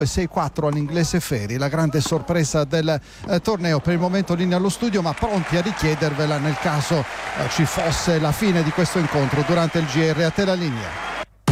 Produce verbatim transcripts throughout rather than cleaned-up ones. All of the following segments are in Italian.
sei quattro all'inglese Ferri, la grande sorpresa del eh, torneo. Per il momento linea allo studio, ma pronti a richiedervela nel caso eh, ci fosse la fine di questo incontro durante il G R. A te la linea.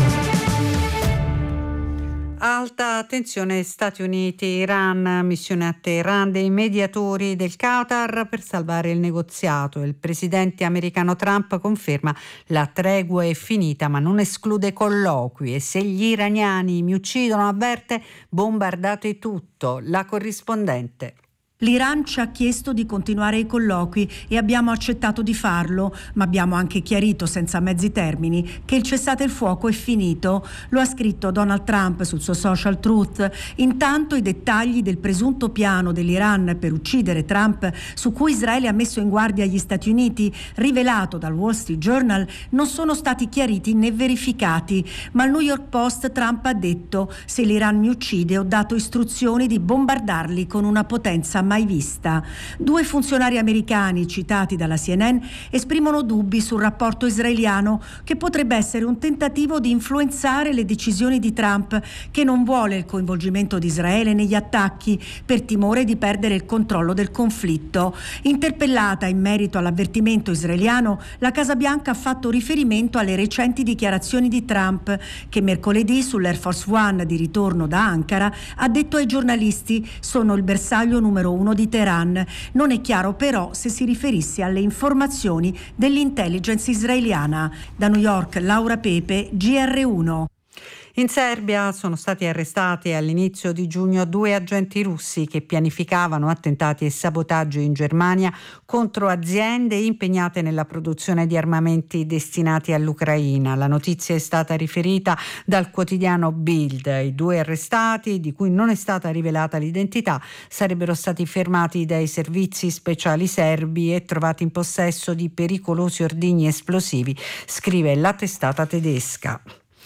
Alta tensione Stati Uniti-Iran, missione a Teheran dei mediatori del Qatar per salvare il negoziato. Il presidente americano Trump conferma la tregua è finita ma non esclude colloqui e se gli iraniani mi uccidono, avverte, bombardate tutto. La corrispondente. L'Iran ci ha chiesto di continuare i colloqui e abbiamo accettato di farlo, ma abbiamo anche chiarito senza mezzi termini che il cessate il fuoco è finito. Lo ha scritto Donald Trump sul suo social Truth. Intanto i dettagli del presunto piano dell'Iran per uccidere Trump, su cui Israele ha messo in guardia gli Stati Uniti, rivelato dal Wall Street Journal, non sono stati chiariti né verificati. Ma al New York Post Trump ha detto: se l'Iran mi uccide ho dato istruzioni di bombardarli con una potenza mai vista. Due funzionari americani citati dalla C N N esprimono dubbi sul rapporto israeliano che potrebbe essere un tentativo di influenzare le decisioni di Trump, che non vuole il coinvolgimento di Israele negli attacchi per timore di perdere il controllo del conflitto. Interpellata in merito all'avvertimento israeliano, la Casa Bianca ha fatto riferimento alle recenti dichiarazioni di Trump, che mercoledì sull'Air Force One di ritorno da Ankara ha detto ai giornalisti: sono il bersaglio numero uno di Teheran. Non è chiaro però se si riferisse alle informazioni dell'intelligence israeliana. Da New York, Laura Pepe, G R uno. In Serbia sono stati arrestati all'inizio di giugno due agenti russi che pianificavano attentati e sabotaggi in Germania contro aziende impegnate nella produzione di armamenti destinati all'Ucraina. La notizia è stata riferita dal quotidiano Bild. I due arrestati, di cui non è stata rivelata l'identità, sarebbero stati fermati dai servizi speciali serbi e trovati in possesso di pericolosi ordigni esplosivi, scrive la testata tedesca.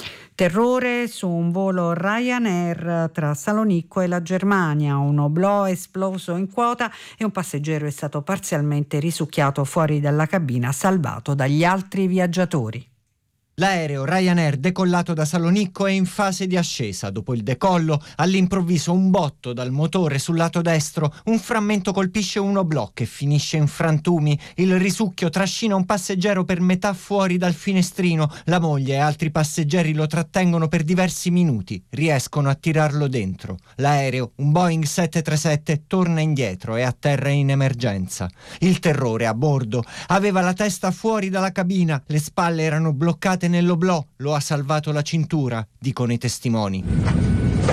Terrore su un volo Ryanair tra Salonicco e la Germania. Un oblò è esploso in quota e un passeggero è stato parzialmente risucchiato fuori dalla cabina, salvato dagli altri viaggiatori. L'aereo Ryanair decollato da Salonicco è in fase di ascesa. Dopo il decollo, all'improvviso un botto dal motore sul lato destro, un frammento colpisce un oblò che finisce in frantumi. Il risucchio trascina un passeggero per metà fuori dal finestrino. La moglie e altri passeggeri lo trattengono per diversi minuti. Riescono a tirarlo dentro. L'aereo, un Boeing sette tre sette, torna indietro e atterra in emergenza. Il terrore a bordo. Aveva la testa fuori dalla cabina, le spalle erano bloccate nell'oblò, lo ha salvato la cintura, dicono i testimoni.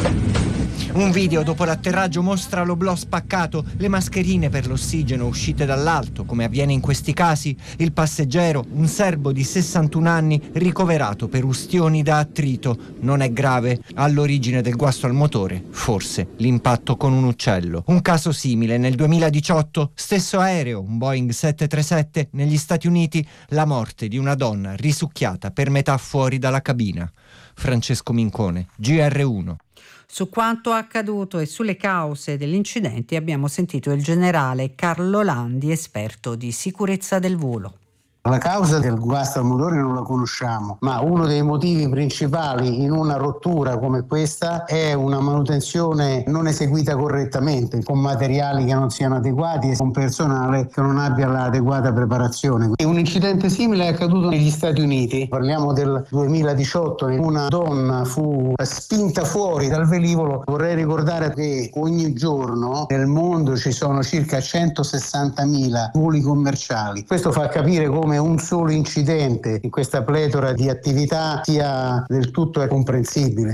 Un video dopo l'atterraggio mostra l'oblò spaccato, le mascherine per l'ossigeno uscite dall'alto, come avviene in questi casi, il passeggero, un serbo di sessantuno anni, ricoverato per ustioni da attrito. Non è grave, all'origine del guasto al motore, forse l'impatto con un uccello. Un caso simile nel duemiladiciotto, stesso aereo, un Boeing sette tre sette, negli Stati Uniti, la morte di una donna risucchiata per metà fuori dalla cabina. Francesco Mincone, G R uno. Su quanto accaduto e sulle cause degli incidenti abbiamo sentito il generale Carlo Landi, esperto di sicurezza del volo. La causa del guasto al motore non la conosciamo, ma uno dei motivi principali in una rottura come questa è una manutenzione non eseguita correttamente, con materiali che non siano adeguati e con personale che non abbia l'adeguata preparazione. Un incidente simile è accaduto negli Stati Uniti, parliamo del duemiladiciotto, una donna fu spinta fuori dal velivolo. Vorrei ricordare che ogni giorno nel mondo ci sono circa centosessantamila voli commerciali. Questo fa capire come un solo incidente in questa pletora di attività sia del tutto comprensibile.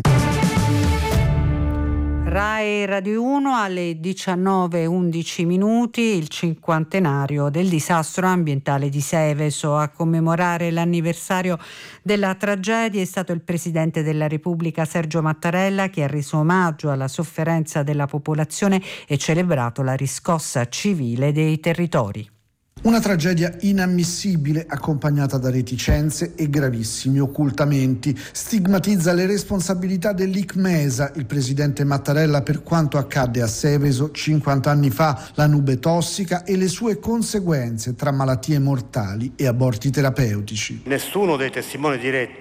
Rai Radio uno alle diciannove e undici minuti, il cinquantenario del disastro ambientale di Seveso. A commemorare l'anniversario della tragedia è stato il Presidente della Repubblica Sergio Mattarella, che ha reso omaggio alla sofferenza della popolazione e celebrato la riscossa civile dei territori. Una tragedia inammissibile, accompagnata da reticenze e gravissimi occultamenti. Stigmatizza le responsabilità dell'ICMESA il presidente Mattarella per quanto accadde a Seveso cinquanta anni fa, la nube tossica e le sue conseguenze tra malattie mortali e aborti terapeutici. Nessuno dei testimoni diretti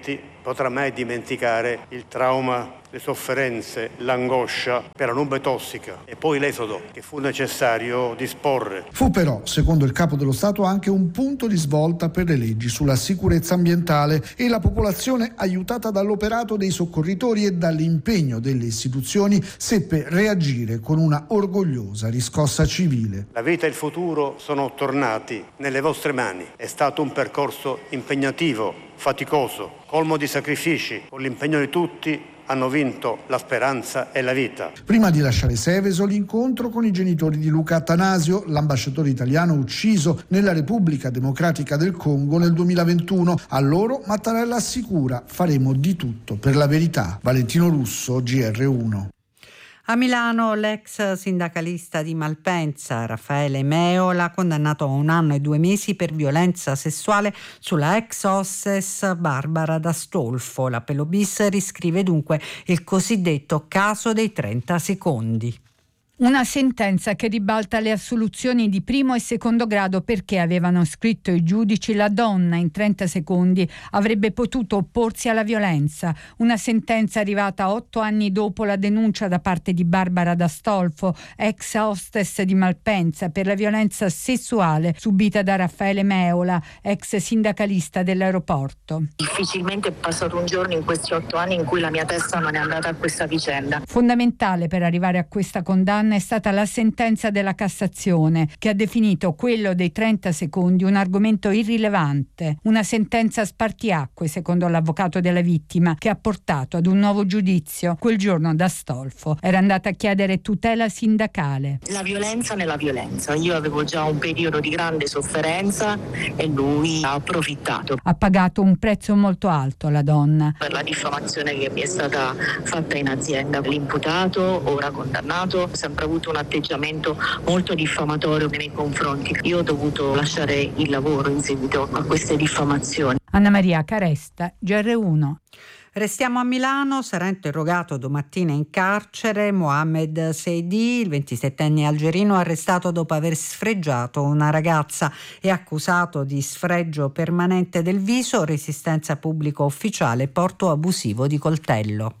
potrà mai dimenticare il trauma, le sofferenze, l'angoscia per la nube tossica e poi l'esodo che fu necessario disporre. Fu però, secondo il Capo dello Stato, anche un punto di svolta per le leggi sulla sicurezza ambientale e la popolazione, aiutata dall'operato dei soccorritori e dall'impegno delle istituzioni, seppe reagire con una orgogliosa riscossa civile. La vita e il futuro sono tornati nelle vostre mani. È stato un percorso impegnativo, faticoso, colmo di sacrifici. Con l'impegno di tutti hanno vinto la speranza e la vita. Prima di lasciare Seveso, l'incontro con i genitori di Luca Attanasio, l'ambasciatore italiano ucciso nella Repubblica Democratica del Congo nel duemilaventuno. A loro Mattarella assicura: faremo di tutto per la verità. Valentino Russo, G R uno. A Milano l'ex sindacalista di Malpensa, Raffaele Meola, condannato a un anno e due mesi per violenza sessuale sulla ex hostess Barbara D'Astolfo. L'appello bis riscrive dunque il cosiddetto caso dei trenta secondi. Una sentenza che ribalta le assoluzioni di primo e secondo grado perché, avevano scritto i giudici, la donna in trenta secondi avrebbe potuto opporsi alla violenza. Una sentenza arrivata otto anni dopo la denuncia da parte di Barbara D'Astolfo, ex hostess di Malpensa, per la violenza sessuale subita da Raffaele Meola, ex sindacalista dell'aeroporto. Difficilmente è passato un giorno in questi otto anni in cui la mia testa non è andata a questa vicenda. Fondamentale per arrivare a questa condanna è stata la sentenza della Cassazione, che ha definito quello dei trenta secondi un argomento irrilevante, una sentenza spartiacque, secondo l'avvocato della vittima, che ha portato ad un nuovo giudizio. Quel giorno D'Astolfo era andata a chiedere tutela sindacale. La violenza nella violenza. Io avevo già un periodo di grande sofferenza e lui ha approfittato. Ha pagato un prezzo molto alto la donna. Per la diffamazione che mi è stata fatta in azienda. L'imputato, ora condannato, sempre avuto un atteggiamento molto diffamatorio nei confronti. Io ho dovuto lasciare il lavoro in seguito a queste diffamazioni. Anna Maria Caresta, G R uno. Restiamo a Milano, sarà interrogato domattina in carcere Mohamed Seidi, il ventisettenne algerino arrestato dopo aver sfregiato una ragazza e accusato di sfregio permanente del viso, resistenza pubblico ufficiale, porto abusivo di coltello.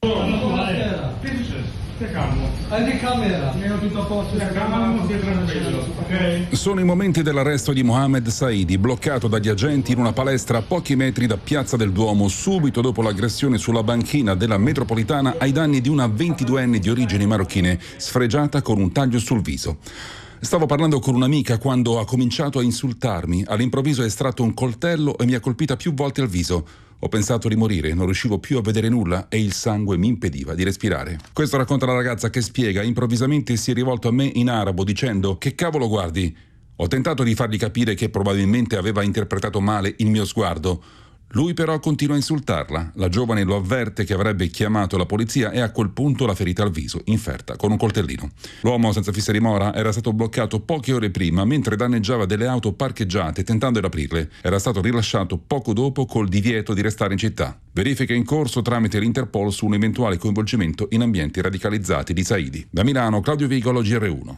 Sono i momenti dell'arresto di Mohamed Saidi, bloccato dagli agenti in una palestra a pochi metri da Piazza del Duomo, subito dopo l'aggressione sulla banchina della metropolitana ai danni di una ventiduenne di origini marocchine, sfregiata con un taglio sul viso. Stavo parlando con un'amica quando ha cominciato a insultarmi. All'improvviso ha estratto un coltello e mi ha colpita più volte al viso. Ho pensato di morire, non riuscivo più a vedere nulla e il sangue mi impediva di respirare. Questo racconta la ragazza che spiega: improvvisamente si è rivolto a me in arabo dicendo: che cavolo guardi? Ho tentato di fargli capire che probabilmente aveva interpretato male il mio sguardo. Lui però continua a insultarla. La giovane lo avverte che avrebbe chiamato la polizia e a quel punto la ferita al viso, inferta con un coltellino. L'uomo senza fissa dimora era stato bloccato poche ore prima mentre danneggiava delle auto parcheggiate tentando di aprirle. Era stato rilasciato poco dopo col divieto di restare in città. Verifiche in corso tramite l'Interpol su un eventuale coinvolgimento in ambienti radicalizzati di Saidi. Da Milano, Claudio Vigolo, G R uno.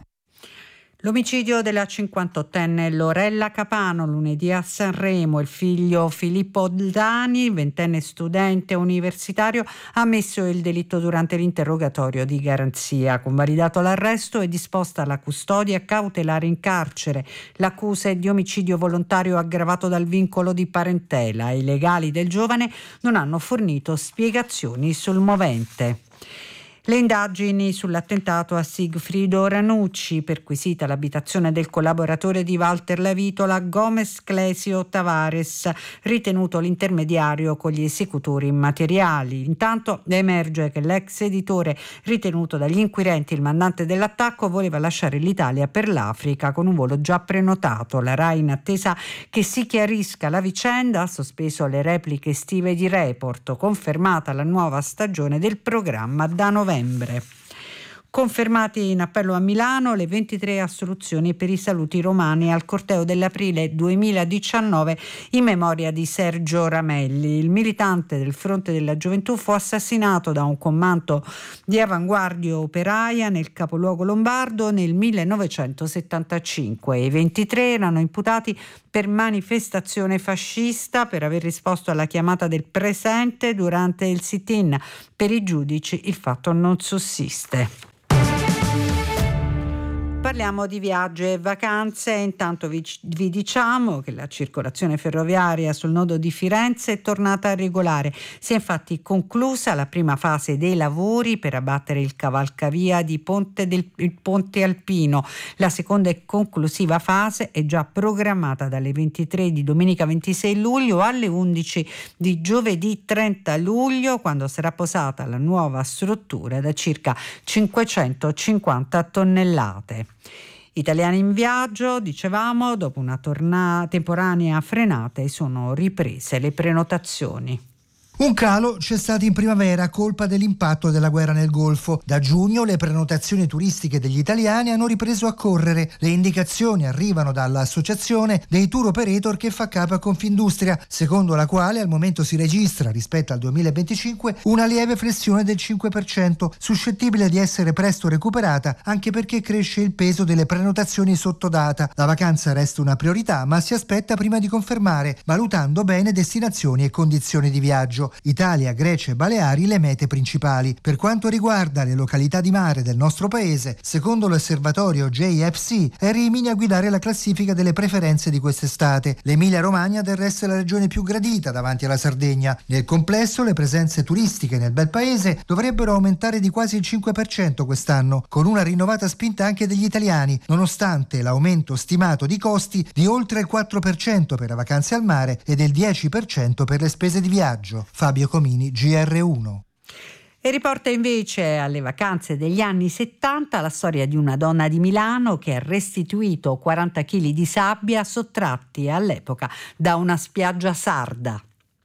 L'omicidio della cinquantottenne Lorella Capano lunedì a Sanremo. Il figlio Filippo Oldani, ventenne studente universitario, ha ammesso il delitto durante l'interrogatorio di garanzia. Convalidato l'arresto e disposta la custodia cautelare in carcere. L'accusa è di omicidio volontario aggravato dal vincolo di parentela. I legali del giovane non hanno fornito spiegazioni sul movente. Le indagini sull'attentato a Sigfrido Ranucci, perquisita l'abitazione del collaboratore di Walter Lavitola, Gomez Clesio Tavares, ritenuto l'intermediario con gli esecutori materiali. Intanto emerge che l'ex editore, ritenuto dagli inquirenti il mandante dell'attacco, voleva lasciare l'Italia per l'Africa con un volo già prenotato. La RAI, in attesa che si chiarisca la vicenda, ha sospeso le repliche estive di Report, confermata la nuova stagione del programma da novembre. Confermati in appello a Milano le ventitré assoluzioni per i saluti romani al corteo dell'aprile duemiladiciannove in memoria di Sergio Ramelli. Il militante del Fronte della Gioventù fu assassinato da un comando di avanguardia operaia nel capoluogo lombardo nel millenovecentosettantacinque. I ventitré erano imputati per manifestazione fascista per aver risposto alla chiamata del presente durante il sit-in. Per i giudici il fatto non sussiste. Parliamo di viaggi e vacanze. Intanto vi, vi diciamo che la circolazione ferroviaria sul nodo di Firenze è tornata a regolare. Si è infatti conclusa la prima fase dei lavori per abbattere il cavalcavia di Ponte del il Ponte Alpino. La seconda e conclusiva fase è già programmata dalle ventitré di domenica ventisei luglio alle undici di giovedì trenta luglio, quando sarà posata la nuova struttura da circa cinquecentocinquanta tonnellate. Italiani in viaggio, dicevamo, dopo una torna- temporanea frenata e sono riprese le prenotazioni. Un calo c'è stato in primavera a colpa dell'impatto della guerra nel Golfo. Da giugno le prenotazioni turistiche degli italiani hanno ripreso a correre. Le indicazioni arrivano dall'associazione dei tour operator che fa capo a Confindustria, secondo la quale al momento si registra, rispetto al duemilaventicinque, una lieve flessione del cinque per cento, suscettibile di essere presto recuperata anche perché cresce il peso delle prenotazioni sotto data. La vacanza resta una priorità, ma si aspetta prima di confermare, valutando bene destinazioni e condizioni di viaggio. Italia, Grecia e Baleari le mete principali. Per quanto riguarda le località di mare del nostro paese, secondo l'osservatorio J F C è Rimini a guidare la classifica delle preferenze di quest'estate. L'Emilia Romagna del resto è la regione più gradita davanti alla Sardegna. Nel complesso le presenze turistiche nel bel paese dovrebbero aumentare di quasi il cinque per cento quest'anno, con una rinnovata spinta anche degli italiani, nonostante l'aumento stimato di costi di oltre il quattro per cento per le vacanze al mare e del dieci per cento per le spese di viaggio. Fabio Comini, G R uno. E riporta invece alle vacanze degli anni settanta la storia di una donna di Milano che ha restituito quaranta chili di sabbia sottratti all'epoca da una spiaggia sarda.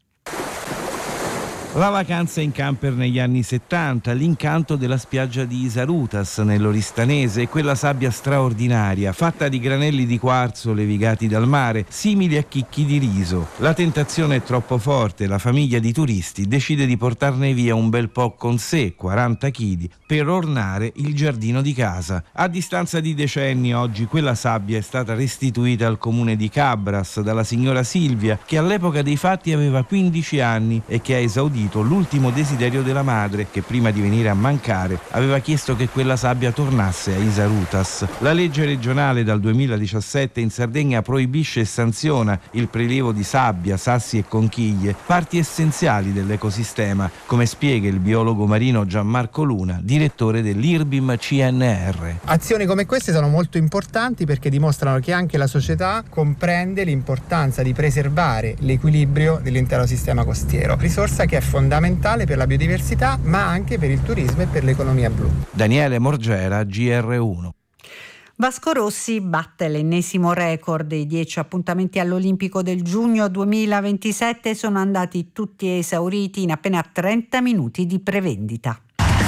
La vacanza in camper negli anni settanta, l'incanto della spiaggia di Isarutas nell'Oristanese e quella sabbia straordinaria, fatta di granelli di quarzo levigati dal mare, simili a chicchi di riso. La tentazione è troppo forte, la famiglia di turisti decide di portarne via un bel po' con sé, quaranta chili, per ornare il giardino di casa. A distanza di decenni oggi quella sabbia è stata restituita al comune di Cabras dalla signora Silvia, che all'epoca dei fatti aveva quindici anni e che ha esaudito l'ultimo desiderio della madre, che prima di venire a mancare aveva chiesto che quella sabbia tornasse a Isarutas. La legge regionale dal duemiladiciassette in Sardegna proibisce e sanziona il prelievo di sabbia, sassi e conchiglie, parti essenziali dell'ecosistema, come spiega il biologo marino Gianmarco Luna, direttore dell'Irbim C N R. Azioni come queste sono molto importanti perché dimostrano che anche la società comprende l'importanza di preservare l'equilibrio dell'intero sistema costiero, risorsa che è fondamentale per la biodiversità ma anche per il turismo e per l'economia blu. Daniele Morgera, G R uno. Vasco Rossi batte l'ennesimo record. I dieci appuntamenti all'Olimpico del giugno duemilaventisette sono andati tutti esauriti in appena trenta minuti di prevendita.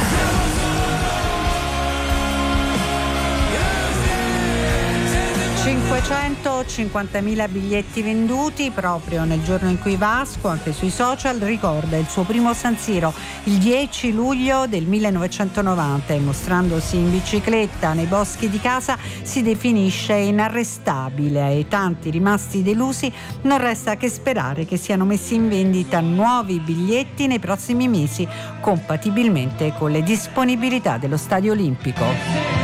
cinquecentocinquantamila biglietti venduti proprio nel giorno in cui Vasco, anche sui social, ricorda il suo primo San Siro il dieci luglio del millenovecentonovanta e mostrandosi in bicicletta nei boschi di casa si definisce inarrestabile. Ai tanti rimasti delusi non resta che sperare che siano messi in vendita nuovi biglietti nei prossimi mesi, compatibilmente con le disponibilità dello Stadio Olimpico.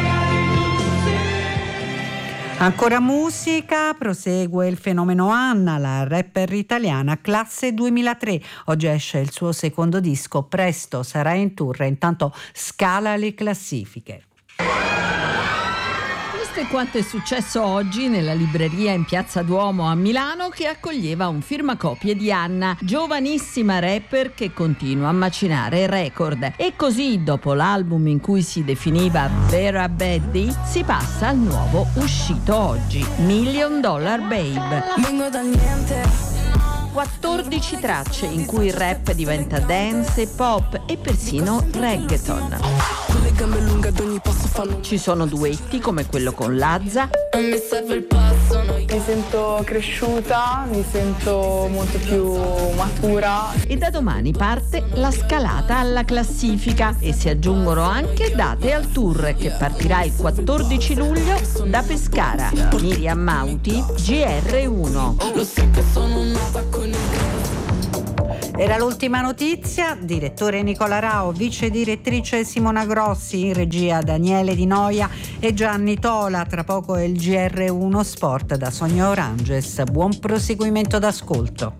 Ancora musica, prosegue il fenomeno Anna, la rapper italiana classe duemilatré. Oggi esce il suo secondo disco, presto sarà in tour, intanto scala le classifiche. Questo è quanto è successo oggi nella libreria in Piazza Duomo a Milano, che accoglieva un firmacopie di Anna, giovanissima rapper che continua a macinare record. E così, dopo l'album in cui si definiva Vera Baddy, si passa al nuovo uscito oggi, Million Dollar Babe. Vengo dal niente. quattordici tracce in cui il rap diventa dance, pop e persino reggaeton. che ad ogni passo fanno. Ci sono duetti come quello con Lazza. Mi serve il passo, no? Mi sento cresciuta, mi sento molto più matura. E da domani parte la scalata alla classifica e si aggiungono anche date al tour che partirà il quattordici luglio da Pescara. Miriam Mauti, G R uno. Lo sai che sono nata con il. Era l'ultima notizia. Direttore Nicola Rao, vice direttrice Simona Grossi, in regia Daniele Di Noia e Gianni Tola. Tra poco è il G R uno Sport da Sonia Oranges. Buon proseguimento d'ascolto.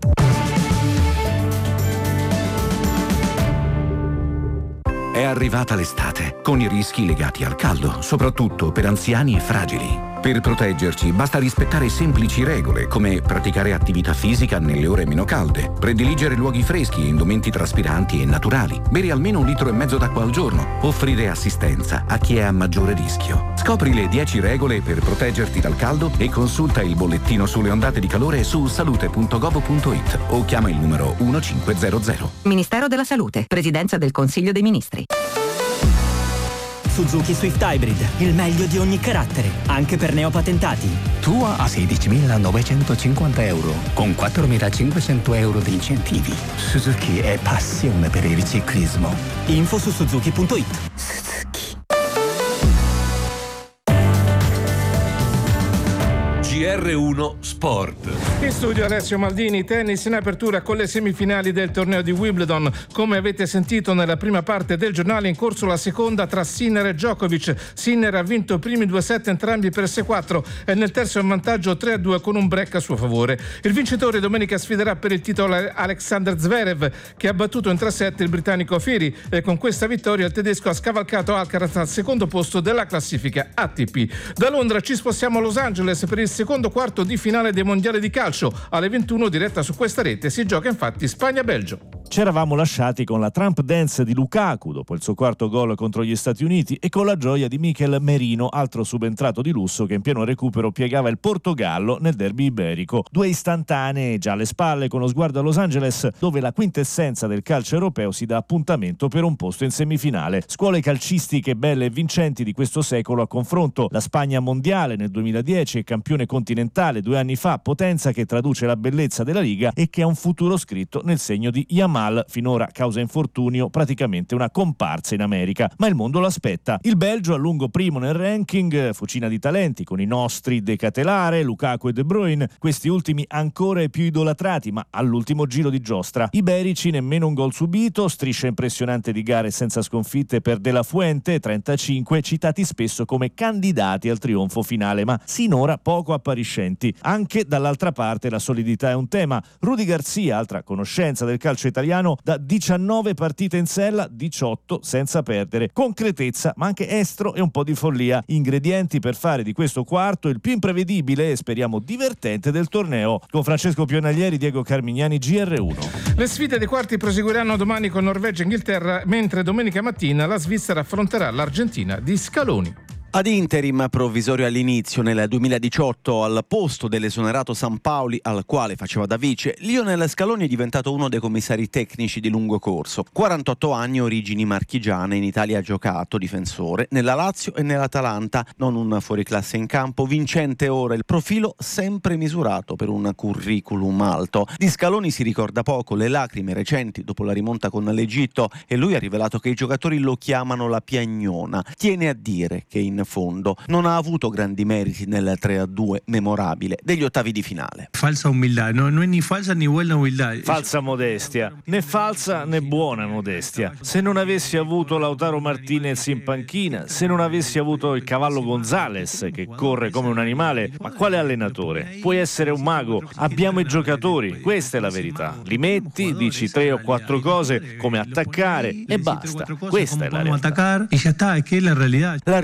È arrivata l'estate, con i rischi legati al caldo, soprattutto per anziani e fragili. Per proteggerci basta rispettare semplici regole, come praticare attività fisica nelle ore meno calde, prediligere luoghi freschi e indumenti traspiranti e naturali, bere almeno un litro e mezzo d'acqua al giorno, offrire assistenza a chi è a maggiore rischio. Scopri le dieci regole per proteggerti dal caldo e consulta il bollettino sulle ondate di calore su salute punto gov punto it o chiama il numero quindici hundred. Ministero della Salute, Presidenza del Consiglio dei Ministri. Suzuki Swift Hybrid, il meglio di ogni carattere, anche per neopatentati. Tua a sedicimilanovecentocinquanta euro, con quattromilacinquecento euro di incentivi. Suzuki è passione per il ciclismo. Info su suzuki punto it. G R uno Sport. In studio Alessio Maldini. Tennis in apertura con le semifinali del torneo di Wimbledon. Come avete sentito nella prima parte del giornale, in corso la seconda tra Sinner e Djokovic. Sinner ha vinto i primi due set entrambi per sei quattro e nel terzo è in vantaggio tre a due con un break a suo favore. Il vincitore domenica sfiderà per il titolo Alexander Zverev, che ha battuto in tre set il britannico Firi, e con questa vittoria il tedesco ha scavalcato Alcaraz al secondo posto della classifica A T P. Da Londra ci spostiamo a Los Angeles per il secondo quarto di finale dei mondiali di calcio. Alle ventuno, diretta su questa rete, si gioca infatti Spagna-Belgio. Ci eravamo lasciati con la Trump dance di Lukaku dopo il suo quarto gol contro gli Stati Uniti e con la gioia di Mikel Merino, altro subentrato di lusso che in pieno recupero piegava il Portogallo nel derby iberico. Due istantanee già alle spalle, con lo sguardo a Los Angeles, dove la quintessenza del calcio europeo si dà appuntamento per un posto in semifinale. Scuole calcistiche belle e vincenti di questo secolo a confronto. La Spagna mondiale nel duemiladieci e campione continentale due anni fa, potenza che traduce la bellezza della Liga e che ha un futuro scritto nel segno di Yamal, finora causa infortunio praticamente una comparsa in America, ma il mondo l'aspetta. Il Belgio a lungo primo nel ranking, fucina di talenti con i nostri De Catelare, Lukaku e De Bruyne, questi ultimi ancora i più idolatrati, ma all'ultimo giro di giostra. Iberici nemmeno un gol subito, striscia impressionante di gare senza sconfitte per De La Fuente, trentacinque, citati spesso come candidati al trionfo finale, ma sinora poco appariscenti. Anche dall'altra parte la solidità è un tema. Rudy Garcia, altra conoscenza del calcio italiano, da diciannove partite in sella, diciotto senza perdere. Concretezza, ma anche estro e un po' di follia. Ingredienti per fare di questo quarto il più imprevedibile e speriamo divertente del torneo. Con Francesco Pionaglieri, Diego Carmignani, G R uno. Le sfide dei quarti proseguiranno domani con Norvegia e Inghilterra, mentre domenica mattina la Svizzera affronterà l'Argentina di Scaloni. Ad interim provvisorio all'inizio nel duemiladiciotto al posto dell'esonerato Sampaoli, al quale faceva da vice, Lionel Scaloni è diventato uno dei commissari tecnici di lungo corso. quarantotto anni, origini marchigiane, in Italia ha giocato difensore nella Lazio e nell'Atalanta, non un fuoriclasse in campo, vincente ora, il profilo sempre misurato per un curriculum alto. Di Scaloni si ricorda poco, le lacrime recenti dopo la rimonta con l'Egitto, e lui ha rivelato che i giocatori lo chiamano la piagnona. Tiene a dire che in fondo non ha avuto grandi meriti nel tre a due memorabile degli ottavi di finale. Falsa umiltà, no, non è ni falsa ni buona umiltà. Falsa modestia, né falsa né buona modestia. Se non avessi avuto Lautaro Martinez in panchina, se non avessi avuto il cavallo Gonzales che corre come un animale, ma quale allenatore? Puoi essere un mago, abbiamo i giocatori, questa è la verità. Li metti, dici tre o quattro cose come attaccare e basta. Questa è la realtà. L'Argentina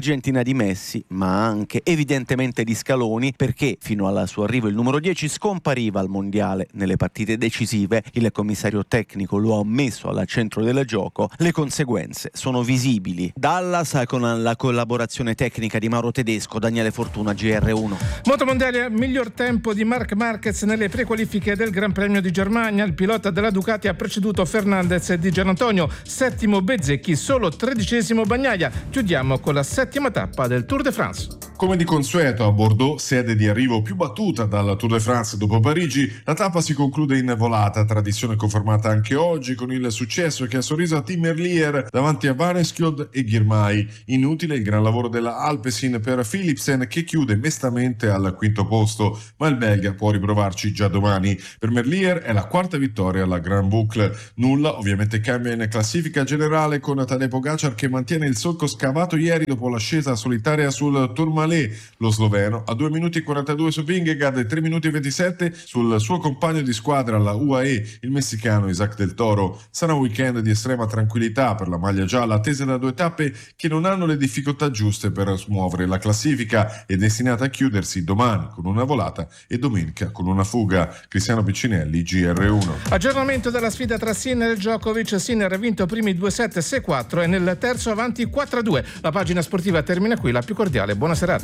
panchina di Messi, ma anche evidentemente di Scaloni, perché fino al suo arrivo il numero dieci scompariva al mondiale nelle partite decisive. Il commissario tecnico lo ha messo al centro del gioco. Le conseguenze sono visibili. Dallas con la collaborazione tecnica di Mauro Tedesco, Daniele Fortuna, G R uno. Motomondiale, miglior tempo di Marc Marquez nelle prequalifiche del Gran Premio di Germania. Il pilota della Ducati ha preceduto Fernandez e Di Gianantonio, settimo Bezzecchi, solo tredicesimo Bagnaia. Chiudiamo con la settima tappa del Tour de France. Come di consueto a Bordeaux, sede di arrivo più battuta dal Tour de France dopo Parigi, la tappa si conclude in volata, tradizione confermata anche oggi con il successo che ha sorriso a Tim Merlier davanti a Van Eschiod e Girmay. Inutile il gran lavoro della Alpecin per Philipsen, che chiude mestamente al quinto posto, ma il belga può riprovarci già domani. Per Merlier è la quarta vittoria alla Grand Boucle. Nulla ovviamente cambia in classifica generale, con Tadej Pogacar che mantiene il solco scavato ieri dopo l'ascesa solitaria sul Tourmalet. Lo sloveno a due minuti e quarantadue su Vingegaard e tre minuti e ventisette sul suo compagno di squadra, la U A E, il messicano Isaac Del Toro. Sarà un weekend di estrema tranquillità per la maglia gialla, attesa da due tappe che non hanno le difficoltà giuste per smuovere la classifica e destinata a chiudersi domani con una volata e domenica con una fuga. Cristiano Piccinelli, G R uno. Aggiornamento della sfida tra Sinner e Djokovic. Sinner ha vinto primi due set sei quattro e nel terzo avanti quattro a due. La pagina sportiva termina qui. La più cordiale buona serata.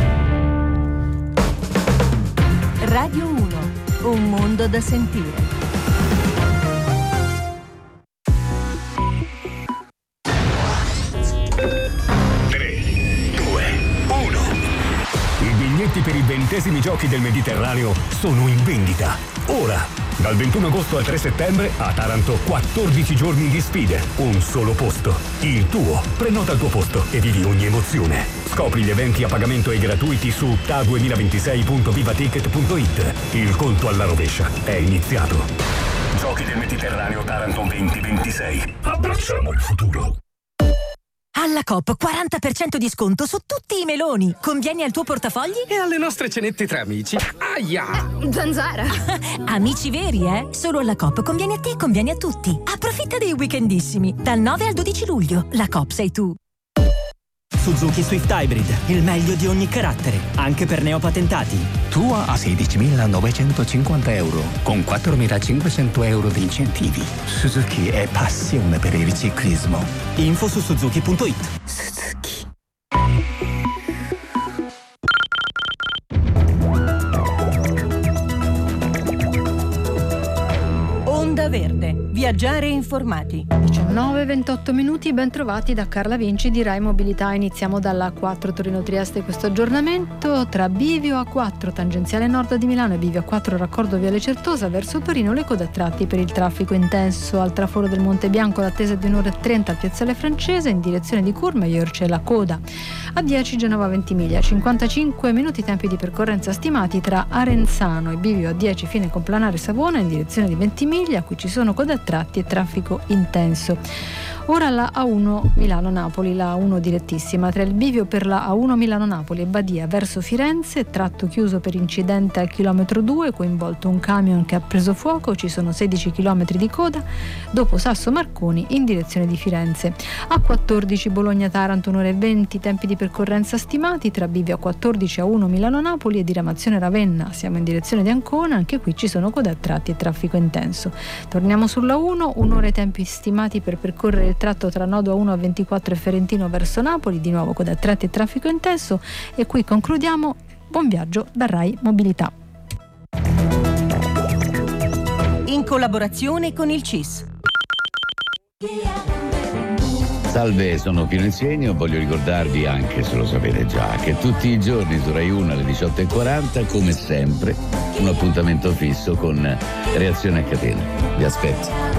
Radio uno, un mondo da sentire. tre, due, uno. I biglietti per i ventesimi giochi del Mediterraneo sono in vendita. Ora, dal ventuno agosto al tre settembre, a Taranto, quattordici giorni di sfide, un solo posto. Il tuo. Prenota il tuo posto e vivi ogni emozione. Scopri gli eventi a pagamento e gratuiti su T A duemilaventisei punto vivaticket punto it. Il conto alla rovescia è iniziato. Giochi del Mediterraneo Taranto venti ventisei. Abbracciamo il futuro. Alla Coop quaranta per cento di sconto su tutti i meloni. Convieni al tuo portafogli? E alle nostre cenette tra amici. Aia! Zanzara! Amici veri, eh? Solo alla Coop conviene a te e conviene a tutti. Approfitta dei weekendissimi. Dal nove al dodici luglio. La Coop sei tu. Suzuki Swift Hybrid, il meglio di ogni carattere, anche per neopatentati. Tua a sedicimilanovecentocinquanta euro, con quattromilacinquecento euro di incentivi. Suzuki è passione per il ciclismo. Info su suzuki punto it. Suzuki. Onda Verde, viaggiare informati. diciannove ventotto minuti, ben trovati da Carla Vinci di Rai Mobilità. Iniziamo dalla A quattro Torino-Trieste questo aggiornamento. Tra Bivio A quattro tangenziale nord di Milano e Bivio A quattro raccordo Viale Certosa verso Torino, le code a tratti per il traffico intenso. Al traforo del Monte Bianco l'attesa di un'ora e trenta al piazzale Francese in direzione di Courmayeur c'è la coda. A dieci Genova Ventimiglia, cinquantacinque minuti tempi di percorrenza stimati tra Arenzano e Bivio A dieci fine Complanare Savona in direzione di Ventimiglia. Qui ci sono code a tratti e traffico intenso. Ora la A uno Milano-Napoli, la A uno direttissima tra il bivio per la A uno Milano-Napoli e Badia verso Firenze, tratto chiuso per incidente al chilometro due, coinvolto un camion che ha preso fuoco, ci sono sedici chilometri di coda, dopo Sasso Marconi in direzione di Firenze. A quattordici Bologna-Taranto, un'ora e venti, tempi di percorrenza stimati tra bivio A quattordici A uno Milano-Napoli e diramazione-Ravenna, siamo in direzione di Ancona, anche qui ci sono code a tratti e traffico intenso. Torniamo sulla uno, un'ora e tempi stimati per percorrere il tratto tra Nodo A uno a ventiquattro e Ferentino verso Napoli, di nuovo code a tratti e traffico intenso, e qui concludiamo. Buon viaggio da Rai Mobilità. In collaborazione con il C I S. Salve, sono Pino Insegno. Voglio ricordarvi, anche se lo sapete già, che tutti i giorni su Rai uno alle diciotto e quaranta, come sempre, un appuntamento fisso con Reazione a Catena. Vi aspetto.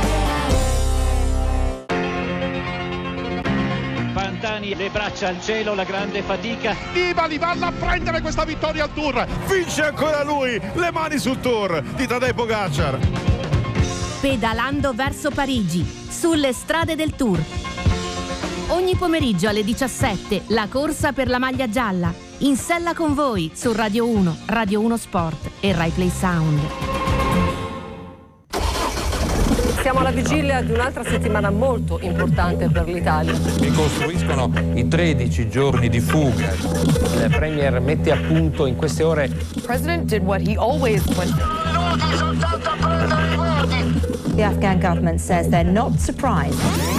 Pantani, le braccia al cielo, la grande fatica. Nibali vanno a prendere questa vittoria al Tour. Vince ancora lui, le mani sul Tour di Tadej Pogacar. Pedalando verso Parigi, sulle strade del Tour. Ogni pomeriggio alle diciassette, la corsa per la maglia gialla. In sella con voi su Radio uno, Radio uno Sport e Rai Play Sound. Siamo alla vigilia di un'altra settimana molto importante per l'Italia. Ricostruiscono i tredici giorni di fuga. Il Premier mette a punto in queste ore. The President did what he always went. The Afghan government says they're not surprised.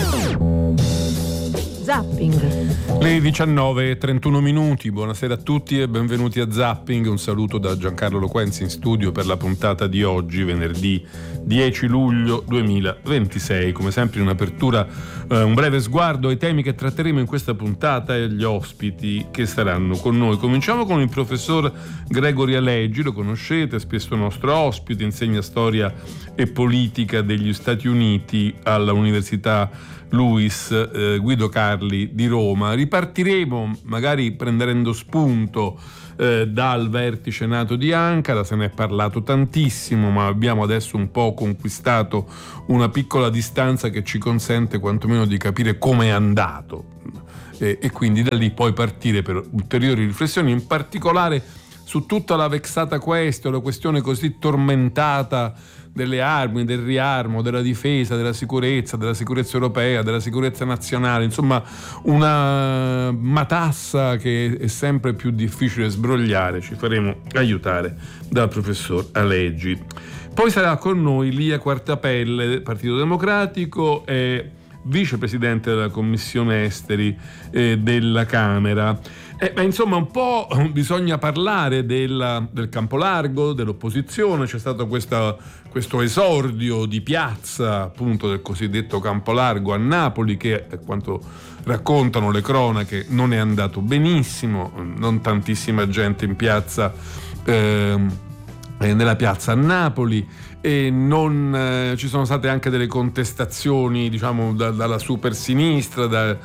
Zapping. Le diciannove e trentuno minuti, buonasera a tutti e benvenuti a Zapping. Un saluto da Giancarlo Loquenzi in studio per la puntata di oggi, venerdì dieci luglio duemilaventisei. Come sempre in apertura eh, un breve sguardo ai temi che tratteremo in questa puntata e agli ospiti che saranno con noi. Cominciamo con il professor Gregory Aleggi, lo conoscete, spesso nostro ospite, insegna storia e politica degli Stati Uniti alla Università Luis eh, Guido Carli di Roma. Ripartiremo magari prendendo spunto eh, dal vertice NATO di Ankara, se ne è parlato tantissimo, ma abbiamo adesso un po' conquistato una piccola distanza che ci consente quantomeno di capire come è andato e, e quindi da lì poi partire per ulteriori riflessioni, in particolare su tutta la vexata question, la questione così tormentata delle armi, del riarmo, della difesa, della sicurezza, della sicurezza europea, della sicurezza nazionale, insomma una matassa che è sempre più difficile sbrogliare. Ci faremo aiutare dal professor Aleggi. Poi sarà con noi Lia Quartapelle, Partito Democratico, e vicepresidente della Commissione Esteri eh, della Camera. Eh, ma insomma un po' bisogna parlare della, del campo largo, dell'opposizione. C'è stato questa, questo esordio di piazza appunto del cosiddetto campo largo a Napoli che, a quanto raccontano le cronache, non è andato benissimo, non tantissima gente in piazza, eh, nella piazza a Napoli, e non eh, ci sono state anche delle contestazioni, diciamo, da, dalla super sinistra, da,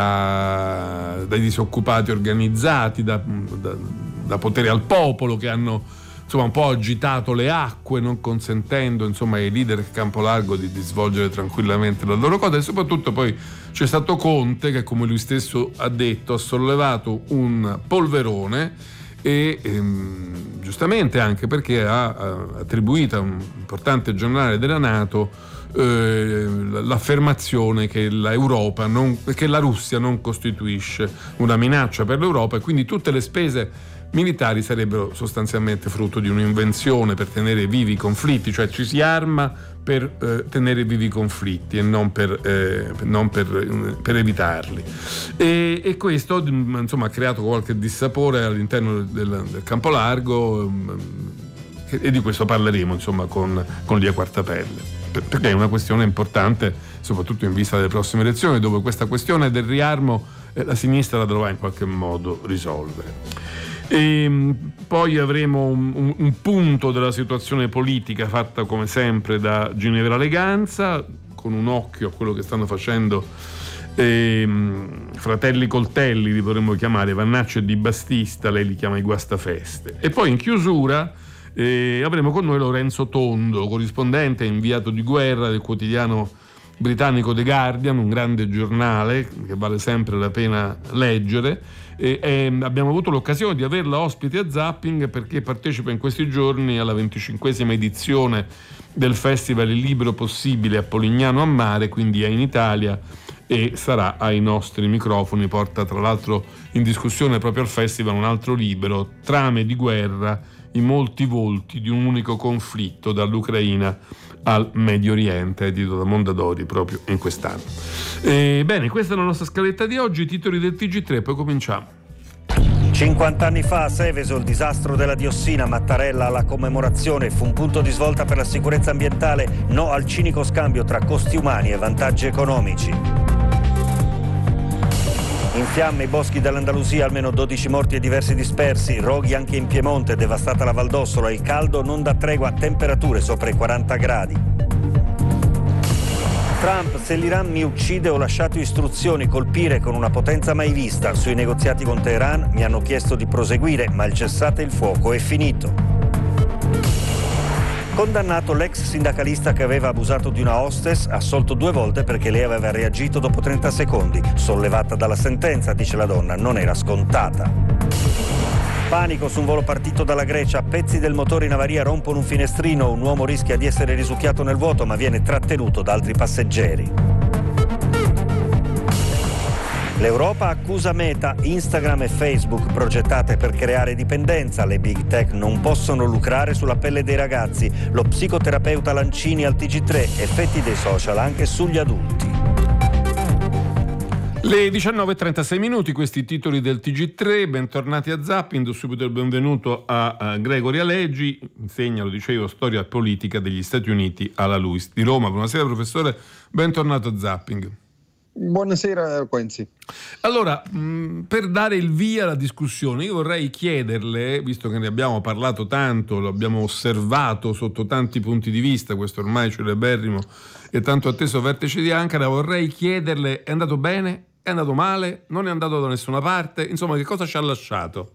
da, dai disoccupati organizzati, da, da, da Potere al Popolo, che hanno insomma un po' agitato le acque, non consentendo insomma ai leader del campo largo di, di svolgere tranquillamente la loro cosa. E soprattutto poi c'è stato Conte che, come lui stesso ha detto, ha sollevato un polverone e ehm, giustamente, anche perché ha, ha attribuito a un importante giornale della NATO eh, l'affermazione che l'Europa non, che la Russia non costituisce una minaccia per l'Europa e quindi tutte le spese militari sarebbero sostanzialmente frutto di un'invenzione per tenere vivi i conflitti, cioè ci si arma per eh, tenere vivi i conflitti e non per, eh, non per, per evitarli. E, e questo insomma ha creato qualche dissapore all'interno del, del campo largo, e, e di questo parleremo insomma con, con Lia Quartapelle, perché è una questione importante soprattutto in vista delle prossime elezioni, dove questa questione del riarmo eh, la sinistra la dovrà in qualche modo risolvere. E poi avremo un, un, un punto della situazione politica fatta come sempre da Ginevra Leganza, con un occhio a quello che stanno facendo eh, fratelli Coltelli, li dovremmo chiamare, Vannaccio e Di Battista, lei li chiama i guastafeste. E poi in chiusura eh, avremo con noi Lorenzo Tondo, corrispondente e inviato di guerra del quotidiano britannico The Guardian, un grande giornale che vale sempre la pena leggere. E, e abbiamo avuto l'occasione di averla ospite a Zapping perché partecipa in questi giorni alla venticinquesima edizione del Festival Il Libro Possibile a Polignano a Mare, quindi è in Italia e sarà ai nostri microfoni. Porta tra l'altro in discussione proprio al festival un altro libro, Trame di guerra, i molti volti di un unico conflitto dall'Ucraina al Medio Oriente, edito da Mondadori proprio in quest'anno. E, bene, questa è la nostra scaletta di oggi, i titoli del T G tre, poi cominciamo. cinquanta anni fa a Seveso il disastro della diossina, Mattarella alla commemorazione, fu un punto di svolta per la sicurezza ambientale, no al cinico scambio tra costi umani e vantaggi economici. In fiamme i boschi dell'Andalusia, almeno dodici morti e diversi dispersi, roghi anche in Piemonte, devastata la Valdossola, il caldo non dà tregua a temperature sopra i quaranta gradi. Trump, se l'Iran mi uccide ho lasciato istruzioni, colpire con una potenza mai vista. Sui negoziati con Teheran mi hanno chiesto di proseguire, ma il cessate il fuoco è finito. Condannato l'ex sindacalista che aveva abusato di una hostess, assolto due volte perché lei aveva reagito dopo trenta secondi. Sollevata dalla sentenza, dice la donna, non era scontata. Panico su un volo partito dalla Grecia, pezzi del motore in avaria rompono un finestrino, un uomo rischia di essere risucchiato nel vuoto ma viene trattenuto da altri passeggeri. L'Europa accusa Meta, Instagram e Facebook progettate per creare dipendenza. Le big tech non possono lucrare sulla pelle dei ragazzi. Lo psicoterapeuta Lancini al T G tre, effetti dei social anche sugli adulti. Le diciannove e trentasei minuti, questi titoli del T G tre, bentornati a Zapping, do subito il benvenuto a, a Gregory Aleggi, insegna, lo dicevo, storia politica degli Stati Uniti alla LUISS di Roma. Buonasera professore, bentornato a Zapping. Buonasera Quenzi. Allora, mh, per dare il via alla discussione, io vorrei chiederle, visto che ne abbiamo parlato tanto, lo abbiamo osservato sotto tanti punti di vista, questo ormai celeberrimo e tanto atteso vertice di Ankara, vorrei chiederle: è andato bene? È andato male? Non è andato da nessuna parte? Insomma, che cosa ci ha lasciato?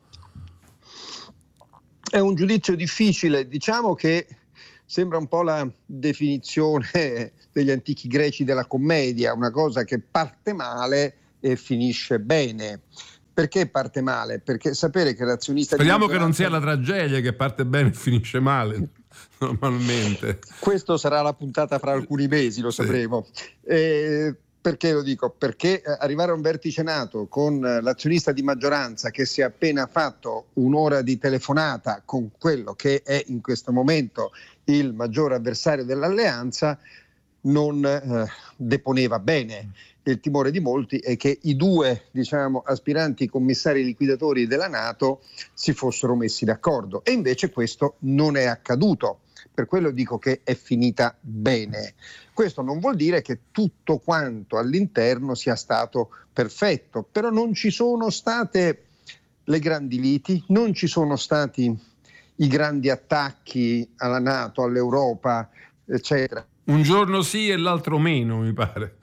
È un giudizio difficile, diciamo che sembra un po' la definizione degli antichi greci della commedia, una cosa che parte male e finisce bene. Perché parte male? Perché sapere che l'azionista... Speriamo che non sia la tragedia che parte bene e finisce male, normalmente. Questo sarà la puntata fra alcuni mesi, lo sapremo. Sì. Eh, perché lo dico? Perché arrivare a un vertice NATO con l'azionista di maggioranza che si è appena fatto un'ora di telefonata con quello che è in questo momento il maggiore avversario dell'alleanza non eh, deponeva bene. Il timore di molti è che i due, diciamo, aspiranti commissari liquidatori della NATO si fossero messi d'accordo, e invece questo non è accaduto. Per quello dico che è finita bene. Questo non vuol dire che tutto quanto all'interno sia stato perfetto, però non ci sono state le grandi liti, non ci sono stati i grandi attacchi alla NATO, all'Europa, eccetera. Un giorno sì e l'altro meno, mi pare.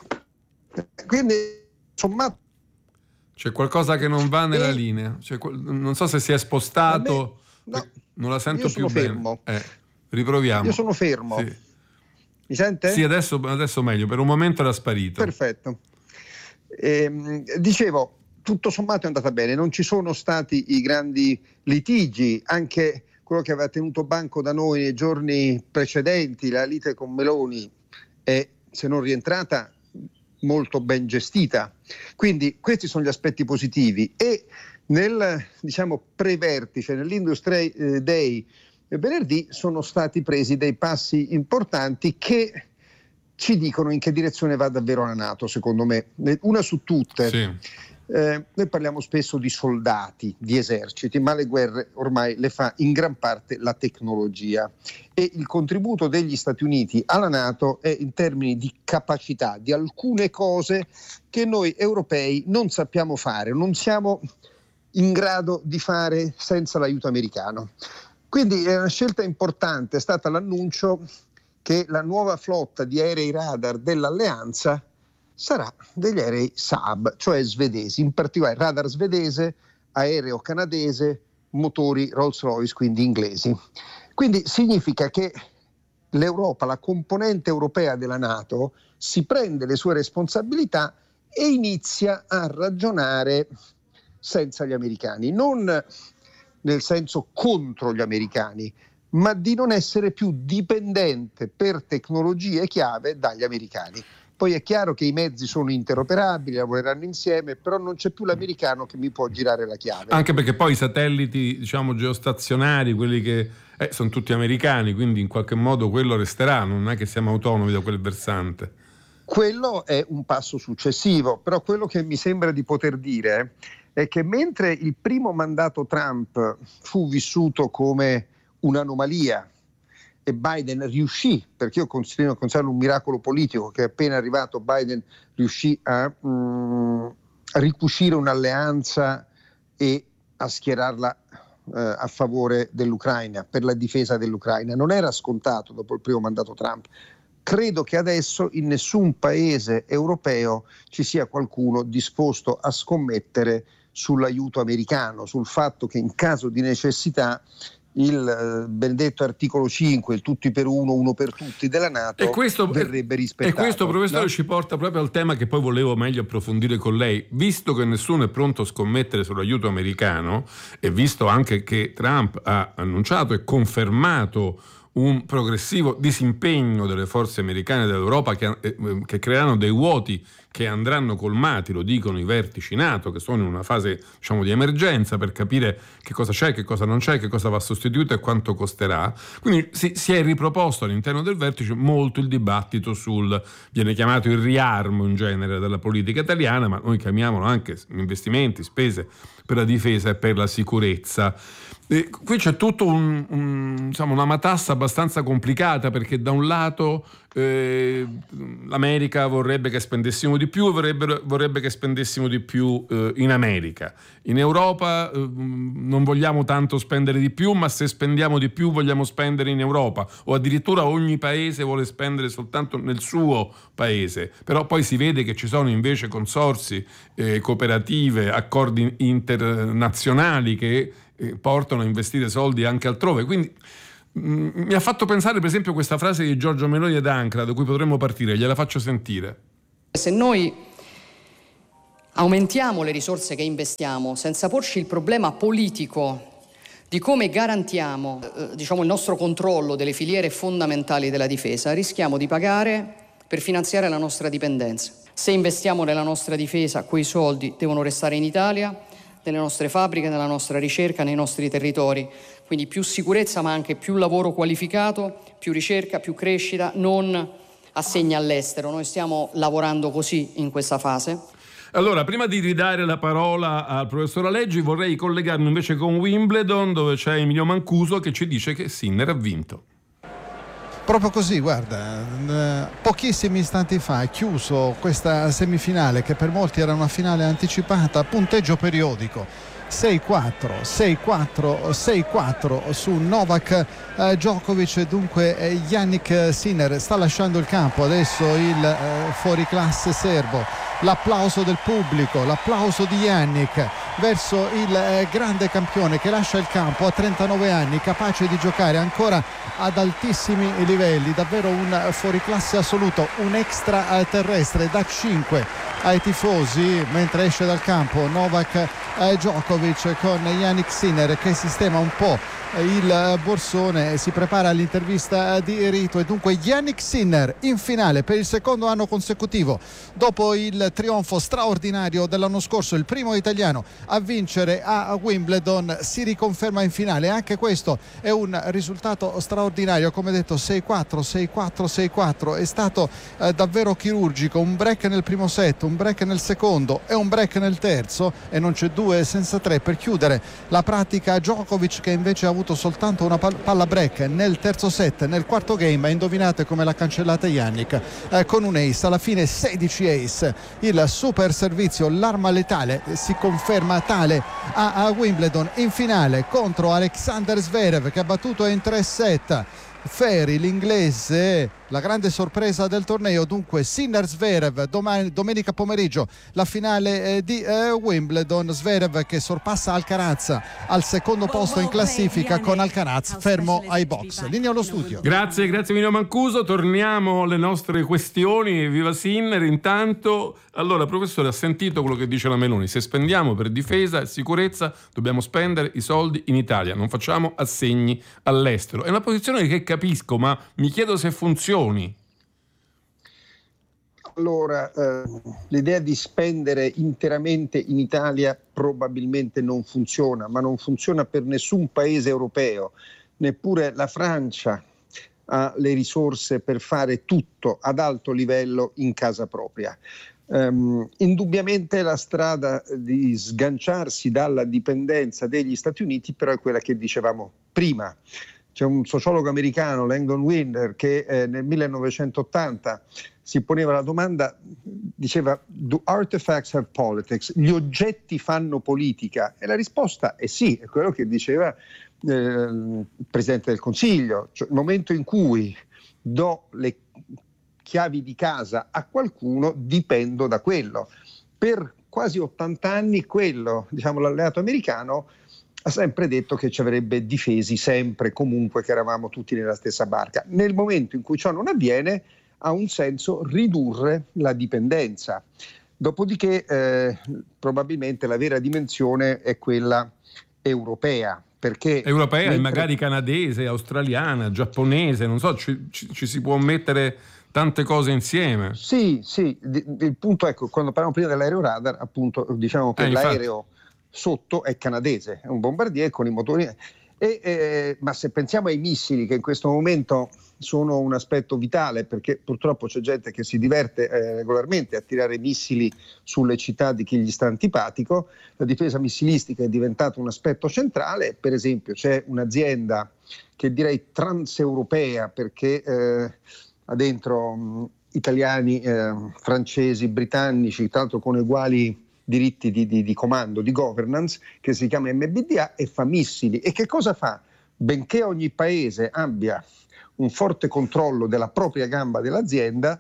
Quindi, sommato, c'è qualcosa che non va nella e... linea. Cioè, non so se si è spostato, me... no, non la sento più fermo. bene. Eh, riproviamo. Io sono fermo. Sì. Mi sente? Sì, adesso, adesso meglio. Per un momento era sparito. Perfetto. Ehm, dicevo, tutto sommato è andata bene. Non ci sono stati i grandi litigi, anche quello che aveva tenuto banco da noi nei giorni precedenti, la lite con Meloni, è, se non rientrata, molto ben gestita. Quindi questi sono gli aspetti positivi. E nel, diciamo, pre-vertice, nell'Industry Day venerdì, sono stati presi dei passi importanti che ci dicono in che direzione va davvero la NATO, secondo me. Una su tutte. Sì. Eh, noi parliamo spesso di soldati, di eserciti, ma le guerre ormai le fa in gran parte la tecnologia, e il contributo degli Stati Uniti alla NATO è in termini di capacità di alcune cose che noi europei non sappiamo fare, non siamo in grado di fare senza l'aiuto americano. Quindi è una scelta importante, è stata l'annuncio che la nuova flotta di aerei radar dell'alleanza sarà degli aerei Saab, cioè svedesi, in particolare radar svedese, aereo canadese, motori Rolls-Royce, quindi inglesi. Quindi significa che l'Europa, la componente europea della NATO, si prende le sue responsabilità e inizia a ragionare senza gli americani, non nel senso contro gli americani, ma di non essere più dipendente per tecnologie chiave dagli americani. Poi è chiaro che i mezzi sono interoperabili, lavoreranno insieme, però non c'è più l'americano che mi può girare la chiave. Anche perché poi i satelliti, diciamo, geostazionari, quelli che eh, sono tutti americani, quindi in qualche modo quello resterà, non è che siamo autonomi da quel versante. Quello è un passo successivo, però quello che mi sembra di poter dire è che mentre il primo mandato Trump fu vissuto come un'anomalia, e Biden riuscì, perché io continuo a considerare un miracolo politico che appena arrivato Biden riuscì a, mh, a ricucire un'alleanza e a schierarla eh, a favore dell'Ucraina, per la difesa dell'Ucraina. Non era scontato dopo il primo mandato Trump. Credo che adesso in nessun paese europeo ci sia qualcuno disposto a scommettere sull'aiuto americano, sul fatto che in caso di necessità il eh, benedetto articolo cinque, il tutti per uno, uno per tutti della NATO, e questo, verrebbe rispettato. E questo, professore, no? ci porta proprio al tema che poi volevo meglio approfondire con lei. Visto che nessuno è pronto a scommettere sull'aiuto americano e visto anche che Trump ha annunciato e confermato un progressivo disimpegno delle forze americane dell'Europa che, eh, che creeranno dei vuoti che andranno colmati, lo dicono i vertici NATO, che sono in una fase, diciamo, di emergenza per capire che cosa c'è, che cosa non c'è, che cosa va sostituito e quanto costerà. Quindi si, si è riproposto all'interno del vertice molto il dibattito sul, viene chiamato il riarmo in genere della politica italiana, ma noi chiamiamolo anche investimenti, spese per la difesa e per la sicurezza. E qui c'è tutto un, un, insomma, una matassa abbastanza complicata, perché da un lato eh, l'America vorrebbe che spendessimo di più, vorrebbe, vorrebbe che spendessimo di più eh, in America. In Europa eh, non vogliamo tanto spendere di più, ma se spendiamo di più vogliamo spendere in Europa, o addirittura ogni paese vuole spendere soltanto nel suo paese. Però poi si vede che ci sono invece consorzi, eh, cooperative, accordi internazionali che portano a investire soldi anche altrove. Quindi mh, mi ha fatto pensare, per esempio, questa frase di Giorgio Meloni ad Ankara, da cui potremmo partire. Gliela faccio sentire. Se noi aumentiamo le risorse che investiamo senza porci il problema politico di come garantiamo eh, diciamo, il nostro controllo delle filiere fondamentali della difesa, rischiamo di pagare per finanziare la nostra dipendenza. Se investiamo nella nostra difesa, quei soldi devono restare in Italia, nelle nostre fabbriche, nella nostra ricerca, nei nostri territori. Quindi più sicurezza, ma anche più lavoro qualificato, più ricerca, più crescita, non assegni all'estero. Noi stiamo lavorando così in questa fase. Allora, prima di ridare la parola al professor Aleggi, vorrei collegarmi invece con Wimbledon, dove c'è Emilio Mancuso che ci dice che Sinner ha vinto. Proprio così, guarda, pochissimi istanti fa è chiuso questa semifinale che per molti era una finale anticipata, punteggio periodico sei quattro, sei quattro, sei quattro su Novak eh, Djokovic. Dunque eh, Jannik Sinner sta lasciando il campo, adesso il eh, fuoriclasse serbo, l'applauso del pubblico, l'applauso di Jannik verso il eh, grande campione che lascia il campo a trentanove anni, capace di giocare ancora ad altissimi livelli, davvero un fuoriclasse assoluto, un extraterrestre da cinque ai tifosi mentre esce dal campo Novak eh, Djokovic con Jannik Sinner che sistema un po' il borsone e si prepara all'intervista di rito. E dunque Jannik Sinner in finale per il secondo anno consecutivo, dopo il trionfo straordinario dell'anno scorso, il primo italiano a vincere a Wimbledon, si riconferma in finale. Anche questo è un risultato straordinario, come detto sei quattro, sei quattro, sei quattro. È stato eh, davvero chirurgico, un break nel primo set, un break nel secondo e un break nel terzo, e non c'è due senza tre per chiudere la pratica. Djokovic che invece ha avuto soltanto una palla break nel terzo set, nel quarto game, indovinate come l'ha cancellata Jannik eh, con un ace, alla fine sedici ace, il super servizio, l'arma letale si conferma tale a, a Wimbledon in finale contro Alexander Zverev che ha battuto in tre set Ferri, l'inglese, la grande sorpresa del torneo. Dunque Sinner Zverev domani, domenica pomeriggio la finale eh, di eh, Wimbledon. Zverev che sorpassa Alcaraz al secondo posto in classifica con Alcaraz fermo ai box. Linea allo studio. Grazie, grazie Emilio Mancuso. Torniamo alle nostre questioni. Viva Sinner. Intanto, allora professore, ha sentito quello che dice la Meloni: se spendiamo per difesa e sicurezza dobbiamo spendere i soldi in Italia, non facciamo assegni all'estero. È una posizione che capisco, ma mi chiedo se funzioni. Allora, eh, l'idea di spendere interamente in Italia probabilmente non funziona, ma non funziona per nessun paese europeo, neppure la Francia ha le risorse per fare tutto ad alto livello in casa propria. Um, indubbiamente la strada di sganciarsi dalla dipendenza degli Stati Uniti però è quella che dicevamo prima. C'è un sociologo americano, Langdon Winder, che eh, nel millenovecentottanta si poneva la domanda, diceva: do artifacts have politics? Gli oggetti fanno politica? E la risposta è sì, è quello che diceva eh, il Presidente del Consiglio. Cioè, il momento in cui do le chiavi di casa a qualcuno, dipendo da quello. Per quasi ottanta anni quello, diciamo, l'alleato americano ha sempre detto che ci avrebbe difesi sempre, comunque, che eravamo tutti nella stessa barca. Nel momento in cui ciò non avviene, ha un senso ridurre la dipendenza. Dopodiché eh, probabilmente la vera dimensione è quella europea. Perché europea mentre... e magari canadese, australiana, giapponese, non so, ci, ci, ci si può mettere tante cose insieme. Sì, sì, il punto, ecco, quando parliamo prima dell'aereo radar, appunto, diciamo che eh, l'aereo sotto è canadese, è un bombardier con i motori. E, eh, ma se pensiamo ai missili, che in questo momento sono un aspetto vitale, perché purtroppo c'è gente che si diverte eh, regolarmente a tirare missili sulle città di chi gli sta antipatico, la difesa missilistica è diventata un aspetto centrale. Per esempio c'è un'azienda che direi transeuropea, perché eh, ha dentro mh, italiani, eh, francesi, britannici, tra l'altro con uguali diritti di, di, di comando, di governance, che si chiama M B D A e fa missili. E che cosa fa? Benché ogni paese abbia un forte controllo della propria gamba dell'azienda,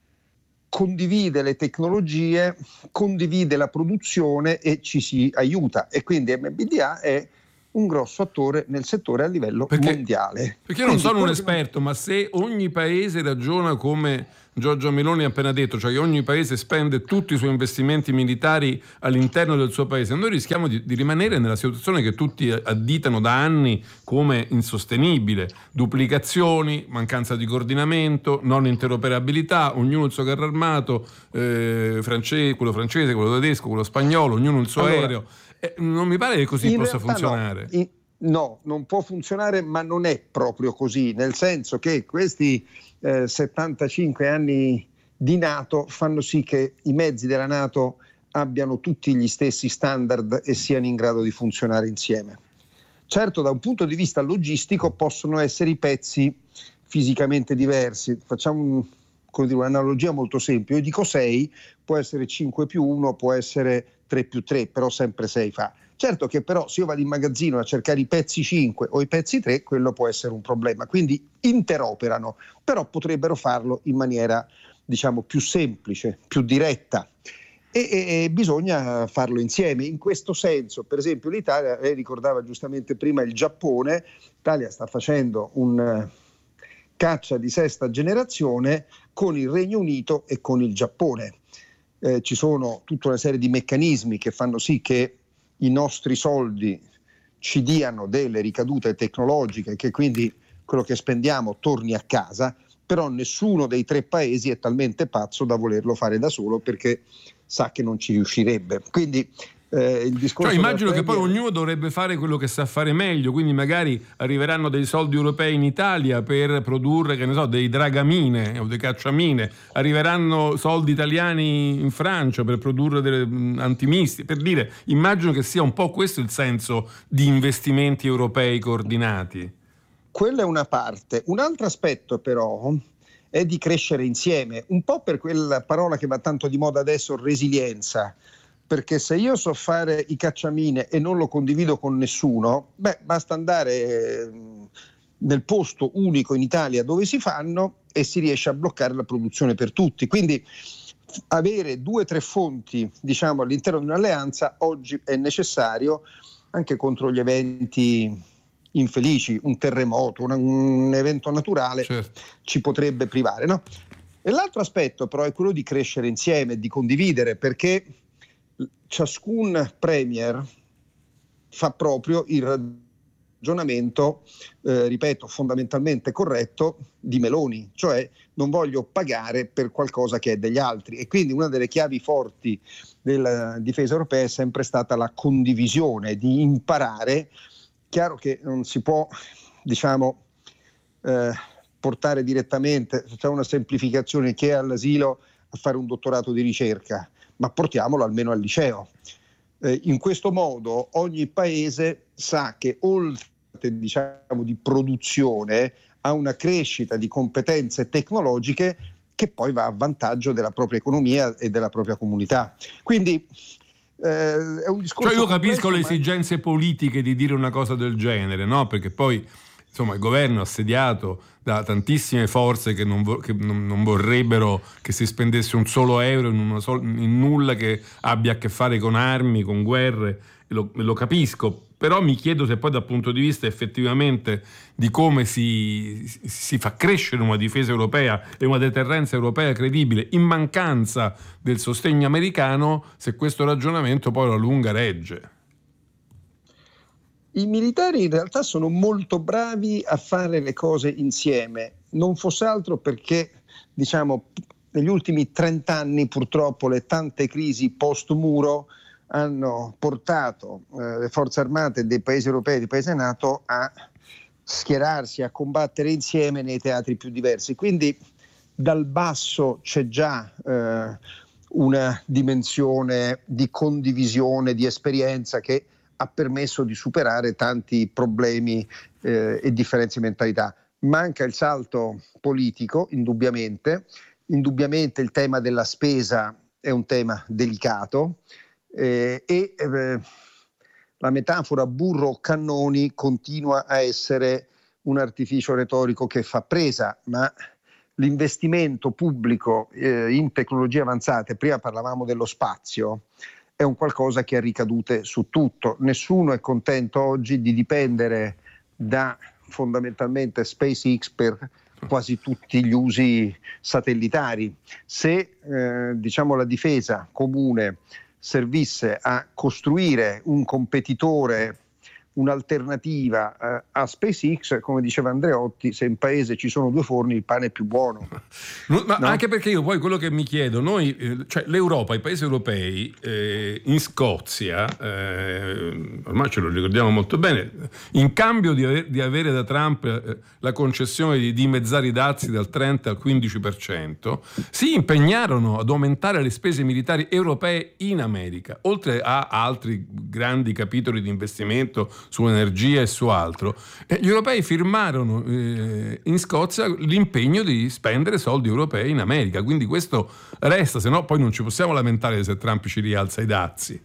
condivide le tecnologie, condivide la produzione e ci si aiuta. E quindi M B D A è un grosso attore nel settore a livello perché, mondiale. Perché io non sono un esperto, ma se ogni paese ragiona come Giorgia Meloni ha appena detto, cioè che ogni paese spende tutti i suoi investimenti militari all'interno del suo paese, noi rischiamo di, di rimanere nella situazione che tutti additano da anni come insostenibile: duplicazioni, mancanza di coordinamento, non interoperabilità, ognuno il suo carro armato, eh, francese, quello francese, quello tedesco, quello spagnolo, ognuno il suo allora, aereo. Eh, non mi pare che così possa funzionare. No. In, no, non può funzionare, ma non è proprio così, nel senso che questi eh, settantacinque anni di NATO fanno sì che i mezzi della NATO abbiano tutti gli stessi standard e siano in grado di funzionare insieme. Certo, da un punto di vista logistico possono essere i pezzi fisicamente diversi. Facciamo un, come dire, un'analogia molto semplice. Io dico sei, può essere cinque più uno, può essere tre più tre, però sempre sei fa. Certo che però se io vado in magazzino a cercare i pezzi cinque o i pezzi tre, quello può essere un problema. Quindi interoperano, però potrebbero farlo in maniera, diciamo, più semplice, più diretta. E, e, e bisogna farlo insieme. In questo senso, per esempio, l'Italia, lei ricordava giustamente prima il Giappone, l'Italia sta facendo un uh, caccia di sesta generazione con il Regno Unito e con il Giappone. Eh, ci sono tutta una serie di meccanismi che fanno sì che i nostri soldi ci diano delle ricadute tecnologiche, che quindi quello che spendiamo torni a casa, però nessuno dei tre paesi è talmente pazzo da volerlo fare da solo, perché sa che non ci riuscirebbe. Quindi eh, il discorso, cioè, immagino che premier... poi ognuno dovrebbe fare quello che sa fare meglio, quindi magari arriveranno dei soldi europei in Italia per produrre, che ne so, dei dragamine o dei cacciamine, arriveranno soldi italiani in Francia per produrre delle antimisti, per dire, immagino che sia un po' questo il senso di investimenti europei coordinati. Quella è una parte. Un altro aspetto però è di crescere insieme, un po' per quella parola che va tanto di moda adesso, resilienza. Perché se io so fare i cacciamine e non lo condivido con nessuno, beh, basta andare nel posto unico in Italia dove si fanno e si riesce a bloccare la produzione per tutti. Quindi avere due o tre fonti, diciamo, all'interno di un'alleanza oggi è necessario, anche contro gli eventi infelici, un terremoto, un, un evento naturale, certo, ci potrebbe privare, no? E l'altro aspetto però è quello di crescere insieme, di condividere, perché ciascun premier fa proprio il ragionamento, eh, ripeto, fondamentalmente corretto di Meloni, cioè non voglio pagare per qualcosa che è degli altri. E quindi una delle chiavi forti della difesa europea è sempre stata la condivisione, di imparare. Chiaro che non si può, diciamo, eh, portare direttamente, facciamo una semplificazione, che è all'asilo a fare un dottorato di ricerca, ma portiamolo almeno al liceo. Eh, in questo modo ogni paese sa che oltre, diciamo, di produzione ha una crescita di competenze tecnologiche che poi va a vantaggio della propria economia e della propria comunità. Quindi eh, è un discorso. Cioè io capisco complesso, le ma... esigenze politiche di dire una cosa del genere, no? Perché poi insomma il governo assediato da tantissime forze che non, vo- che non, non vorrebbero che si spendesse un solo euro in, una sol- in nulla che abbia a che fare con armi, con guerre, e lo, lo capisco, però mi chiedo se poi dal punto di vista effettivamente di come si, si fa crescere una difesa europea e una deterrenza europea credibile in mancanza del sostegno americano, se questo ragionamento poi alla lunga regge. I militari in realtà sono molto bravi a fare le cose insieme, non fosse altro perché, diciamo, negli ultimi trent'anni purtroppo le tante crisi post-muro hanno portato eh, le forze armate dei paesi europei e dei paesi NATO a schierarsi, a combattere insieme nei teatri più diversi. Quindi dal basso c'è già eh, una dimensione di condivisione, di esperienza che ha permesso di superare tanti problemi eh, e differenze di mentalità. Manca il salto politico, indubbiamente. Indubbiamente il tema della spesa è un tema delicato eh, e eh, la metafora burro cannoni continua a essere un artificio retorico che fa presa, ma l'investimento pubblico eh, in tecnologie avanzate, prima parlavamo dello spazio, è un qualcosa che ha ricadute su tutto. Nessuno è contento oggi di dipendere da fondamentalmente SpaceX per quasi tutti gli usi satellitari. Se eh, diciamo la difesa comune servisse a costruire un competitore, un'alternativa eh, a SpaceX, come diceva Andreotti, se in paese ci sono due forni il pane è più buono. No, ma no? Anche perché io poi quello che mi chiedo, noi, eh, cioè l'Europa, i paesi europei, eh, in Scozia, eh, ormai ce lo ricordiamo molto bene, in cambio di, aver, di avere da Trump eh, la concessione di dimezzare i dazi dal trenta al quindici per cento, si impegnarono ad aumentare le spese militari europee in America, oltre a altri grandi capitoli di investimento su energia e su altro. Eh, gli europei firmarono eh, in Scozia l'impegno di spendere soldi europei in America, quindi questo resta, se no poi non ci possiamo lamentare se Trump ci rialza i dazi.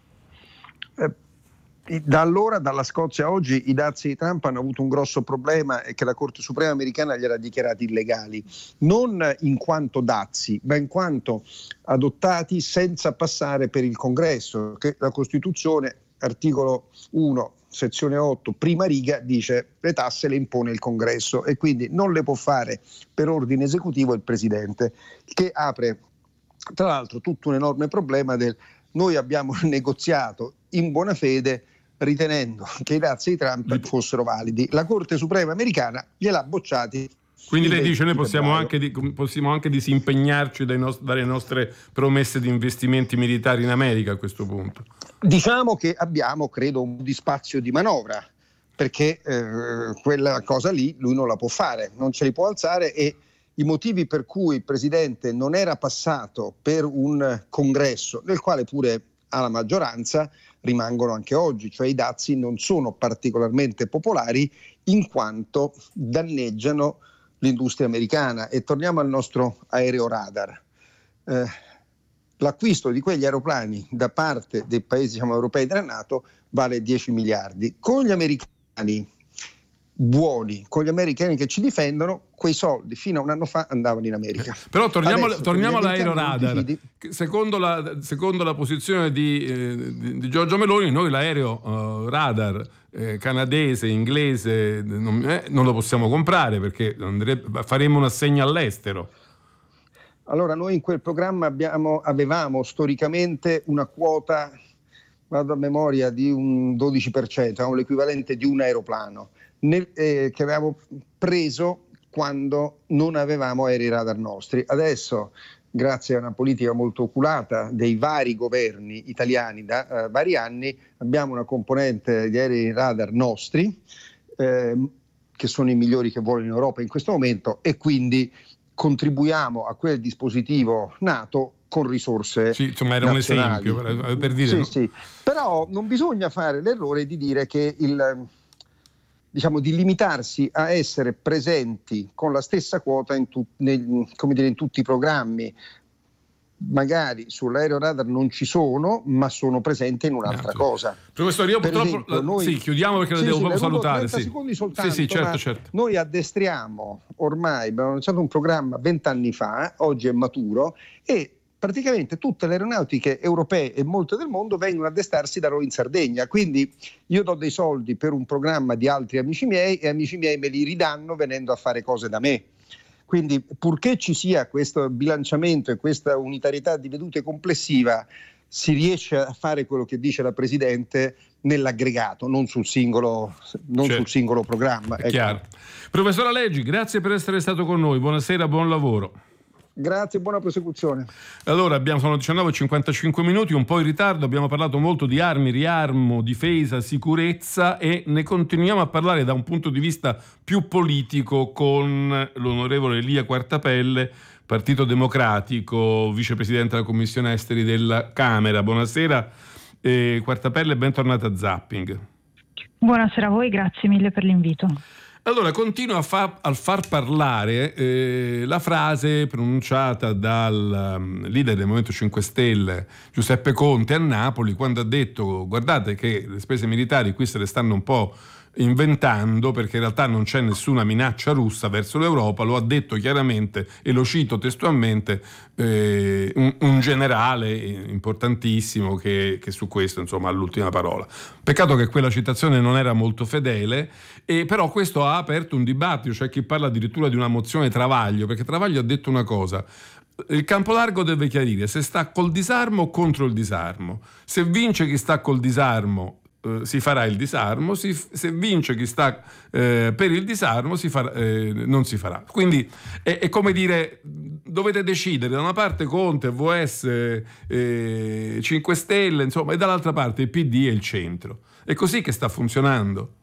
Eh, da allora, dalla Scozia a oggi, i dazi di Trump hanno avuto un grosso problema, e che la Corte Suprema americana li era dichiarati illegali, non in quanto dazi, ma in quanto adottati senza passare per il Congresso, che la Costituzione, articolo uno, sezione otto, prima riga, dice le tasse le impone il Congresso e quindi non le può fare per ordine esecutivo il Presidente, che apre tra l'altro tutto un enorme problema del noi abbiamo negoziato in buona fede ritenendo che i dazi di Trump fossero validi. La Corte Suprema americana gliel'ha bocciati. Quindi lei dice noi possiamo anche, di, possiamo anche disimpegnarci dai nost- dalle nostre promesse di investimenti militari in America a questo punto? Diciamo che abbiamo, credo, un di spazio di manovra, perché eh, quella cosa lì lui non la può fare, non ce li può alzare, e i motivi per cui il Presidente non era passato per un congresso, nel quale pure ha la maggioranza, rimangono anche oggi, cioè i dazi non sono particolarmente popolari in quanto danneggiano l'industria americana. E torniamo al nostro aereo radar. Eh, l'acquisto di quegli aeroplani da parte dei paesi, diciamo, europei della NATO vale dieci miliardi. Con gli americani buoni, con gli americani che ci difendono, quei soldi fino a un anno fa andavano in America. Però torniamo, Adesso, torniamo all'aereo radar. Secondo la, secondo la posizione di, eh, di, di Giorgia Meloni, noi l'aereo uh, radar eh, canadese, inglese, non, eh, non lo possiamo comprare perché andrebbe, faremo un assegno all'estero. Allora, noi in quel programma abbiamo, avevamo storicamente una quota, vado a memoria, di un dodici per cento, l'equivalente di un aeroplano, nel, eh, che avevamo preso quando non avevamo aerei radar nostri. Adesso, grazie a una politica molto oculata dei vari governi italiani da uh, vari anni, abbiamo una componente di aerei radar nostri, eh, che sono i migliori che volano in Europa in questo momento, e quindi contribuiamo a quel dispositivo NATO con risorse sì, insomma era nazionali. Un esempio per, per dire. Sì, no? sì. Però non bisogna fare l'errore di dire che il, diciamo, di limitarsi a essere presenti con la stessa quota in, tu, nel, come dire, in tutti i programmi. Magari sull'aereo radar non ci sono, ma sono presenti in un'altra no, cosa. Professore, io per purtroppo esempio, noi, sì, chiudiamo perché sì, la devo sì, proprio salutare. trenta sì. secondi soltanto, sì, sì, certo, certo. Noi addestriamo ormai, abbiamo lanciato un programma vent'anni fa, oggi è maturo, e praticamente tutte le aeronautiche europee e molte del mondo vengono ad addestarsi da noi in Sardegna, quindi io do dei soldi per un programma di altri amici miei e amici miei me li ridanno venendo a fare cose da me. Quindi purché ci sia questo bilanciamento e questa unitarietà di vedute complessiva, si riesce a fare quello che dice la Presidente nell'aggregato, non sul singolo, non certo. sul singolo programma. È chiaro. Ecco. Professor Aleggi, grazie per essere stato con noi, buonasera, buon lavoro. Grazie, buona prosecuzione. Allora, abbiamo, sono diciannove e cinquantacinque minuti, un po' in ritardo, abbiamo parlato molto di armi, riarmo, difesa, sicurezza e ne continuiamo a parlare da un punto di vista più politico con l'onorevole Elia Quartapelle, Partito Democratico, vicepresidente della Commissione Esteri della Camera. Buonasera eh, Quartapelle, bentornata a Zapping. Buonasera a voi, grazie mille per l'invito. Allora, continua a, fa- a far parlare eh, la frase pronunciata dal um, leader del Movimento cinque Stelle, Giuseppe Conte, a Napoli, quando ha detto: guardate che le spese militari qui se le stanno un po' inventando, perché in realtà non c'è nessuna minaccia russa verso l'Europa. Lo ha detto chiaramente, e lo cito testualmente, eh, un, un generale importantissimo che, che su questo insomma ha l'ultima parola. Peccato che quella citazione non era molto fedele, e però questo ha aperto un dibattito. C'è chi parla addirittura di una mozione Travaglio, perché Travaglio ha detto una cosa: il campo largo deve chiarire se sta col disarmo o contro il disarmo. Se vince chi sta col disarmo, Uh, si farà il disarmo, si, se vince chi sta eh, per il disarmo si farà, eh, non si farà. Quindi è, è come dire, dovete decidere, da una parte Conte, V S, eh, cinque Stelle, insomma, e dall'altra parte il P D e il centro. È così che sta funzionando.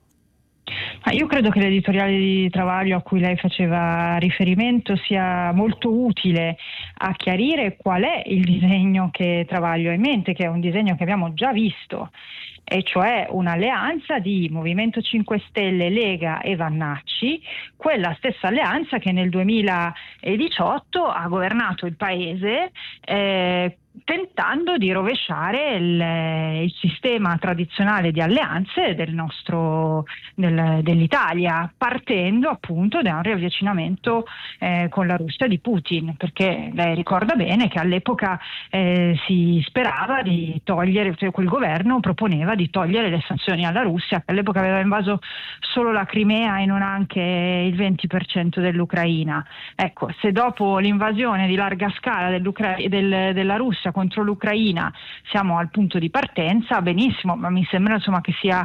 Io credo che l'editoriale di Travaglio a cui lei faceva riferimento sia molto utile a chiarire qual è il disegno che Travaglio ha in mente, che è un disegno che abbiamo già visto, e cioè un'alleanza di Movimento cinque Stelle, Lega e Vannacci, quella stessa alleanza che nel duemiladiciotto ha governato il paese eh, tentando di rovesciare il, il sistema tradizionale di alleanze del nostro, del, dell'Italia, partendo appunto da un riavvicinamento eh, con la Russia di Putin, perché lei ricorda bene che all'epoca eh, si sperava di togliere, cioè quel governo proponeva di togliere le sanzioni alla Russia, che all'epoca aveva invaso solo la Crimea e non anche il venti per cento dell'Ucraina. Ecco, se dopo l'invasione di larga scala dell'Ucra- del, della Russia contro l'Ucraina siamo al punto di partenza, benissimo, ma mi sembra insomma che sia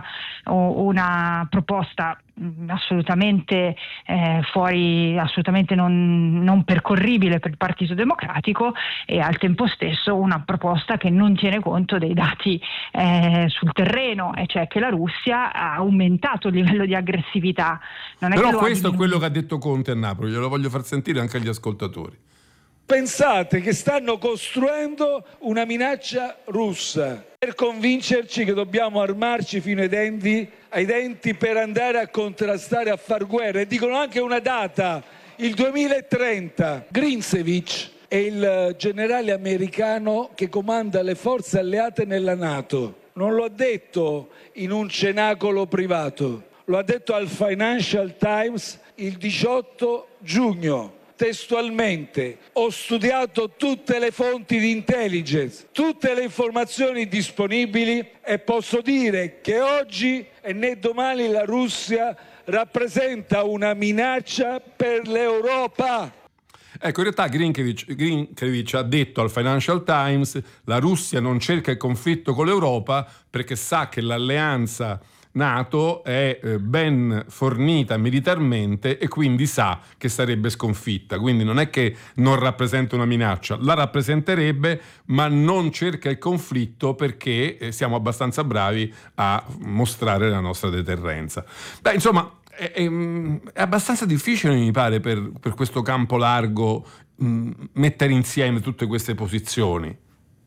una proposta assolutamente eh, fuori, assolutamente non, non percorribile per il Partito Democratico, e al tempo stesso una proposta che non tiene conto dei dati eh, sul terreno, e cioè che la Russia ha aumentato il livello di aggressività. Non è Però che questo è quello che ha detto Conte a Napoli, glielo voglio far sentire anche agli ascoltatori. Pensate che stanno costruendo una minaccia russa per convincerci che dobbiamo armarci fino ai denti, ai denti per andare a contrastare, a far guerra, e dicono anche una data, il duemilatrenta. Grinzevich è il generale americano che comanda le forze alleate nella NATO. Non lo ha detto in un cenacolo privato, lo ha detto al Financial Times il diciotto giugno. Testualmente: ho studiato tutte le fonti di intelligence, tutte le informazioni disponibili, e posso dire che oggi e né domani la Russia rappresenta una minaccia per l'Europa. Ecco, in realtà Grinchevich, Grinchevich ha detto al Financial Times: la Russia non cerca il conflitto con l'Europa perché sa che l'alleanza NATO è ben fornita militarmente e quindi sa che sarebbe sconfitta. Quindi non è che non rappresenta una minaccia, la rappresenterebbe, ma non cerca il conflitto perché siamo abbastanza bravi a mostrare la nostra deterrenza. Beh, insomma, è, è, è abbastanza difficile, mi pare, per, per questo campo largo mh, mettere insieme tutte queste posizioni.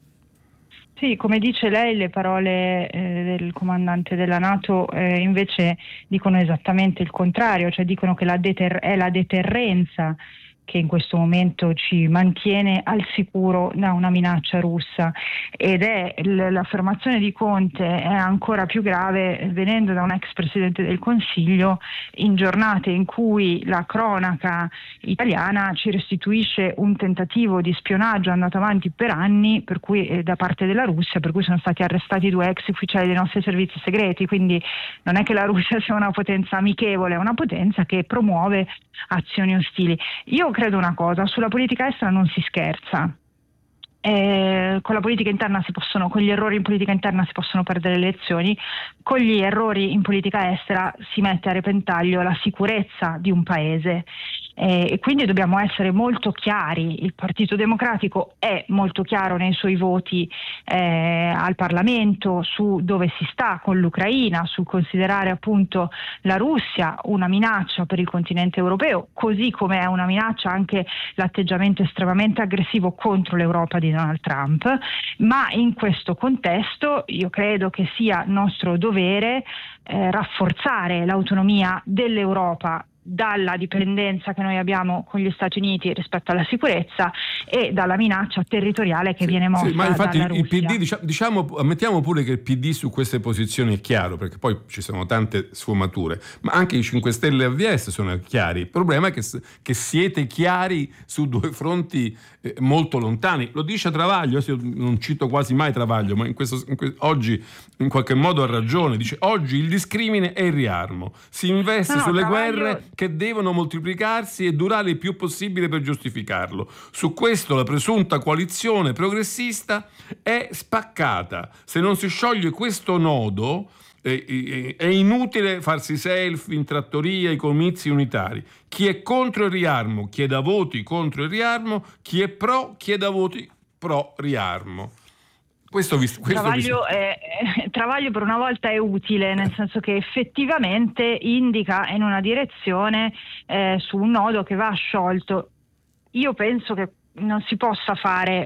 Sì, come dice lei, le parole eh, del comandante della NATO eh, invece dicono esattamente il contrario, cioè dicono che la deter- è la deterrenza che in questo momento ci mantiene al sicuro da una minaccia russa, ed è l'affermazione di Conte è ancora più grave venendo da un ex Presidente del Consiglio in giornate in cui la cronaca italiana ci restituisce un tentativo di spionaggio andato avanti per anni, per cui eh, da parte della Russia, per cui sono stati arrestati due ex ufficiali dei nostri servizi segreti. Quindi non è che la Russia sia una potenza amichevole, è una potenza che promuove azioni ostili. Io credo una cosa: sulla politica estera non si scherza. Eh, con la politica interna si possono, con gli errori in politica interna si possono perdere le elezioni, con gli errori in politica estera si mette a repentaglio la sicurezza di un paese. Eh, e quindi dobbiamo essere molto chiari. Il Partito Democratico è molto chiaro nei suoi voti eh, al Parlamento su dove si sta con l'Ucraina, sul considerare appunto la Russia una minaccia per il continente europeo, così come è una minaccia anche l'atteggiamento estremamente aggressivo contro l'Europa di Donald Trump. Ma in questo contesto io credo che sia nostro dovere eh, rafforzare l'autonomia dell'Europa dalla dipendenza che noi abbiamo con gli Stati Uniti rispetto alla sicurezza e dalla minaccia territoriale che sì, viene mossa sì, ma infatti dalla il Russia. P D, diciamo, diciamo, ammettiamo pure che il P D su queste posizioni è chiaro, perché poi ci sono tante sfumature, ma anche i cinque Stelle e A V S sono chiari. Il problema è che, che siete chiari su due fronti eh, molto lontani. Lo dice Travaglio, io non cito quasi mai Travaglio, ma in questo, in questo, oggi in qualche modo ha ragione. Dice: oggi il discrimine è il riarmo, si investe no, sulle Travaglio... guerre che devono moltiplicarsi e durare il più possibile per giustificarlo. Su questo la presunta coalizione progressista è spaccata. Se non si scioglie questo nodo eh, è inutile farsi selfie in trattoria, i comizi unitari. Chi è contro il riarmo chieda voti contro il riarmo, chi è pro chieda voti pro riarmo. Questo, questo Travaglio, è, Travaglio per una volta è utile, nel senso che effettivamente indica in una direzione eh, su un nodo che va sciolto. Io penso che non si possa fare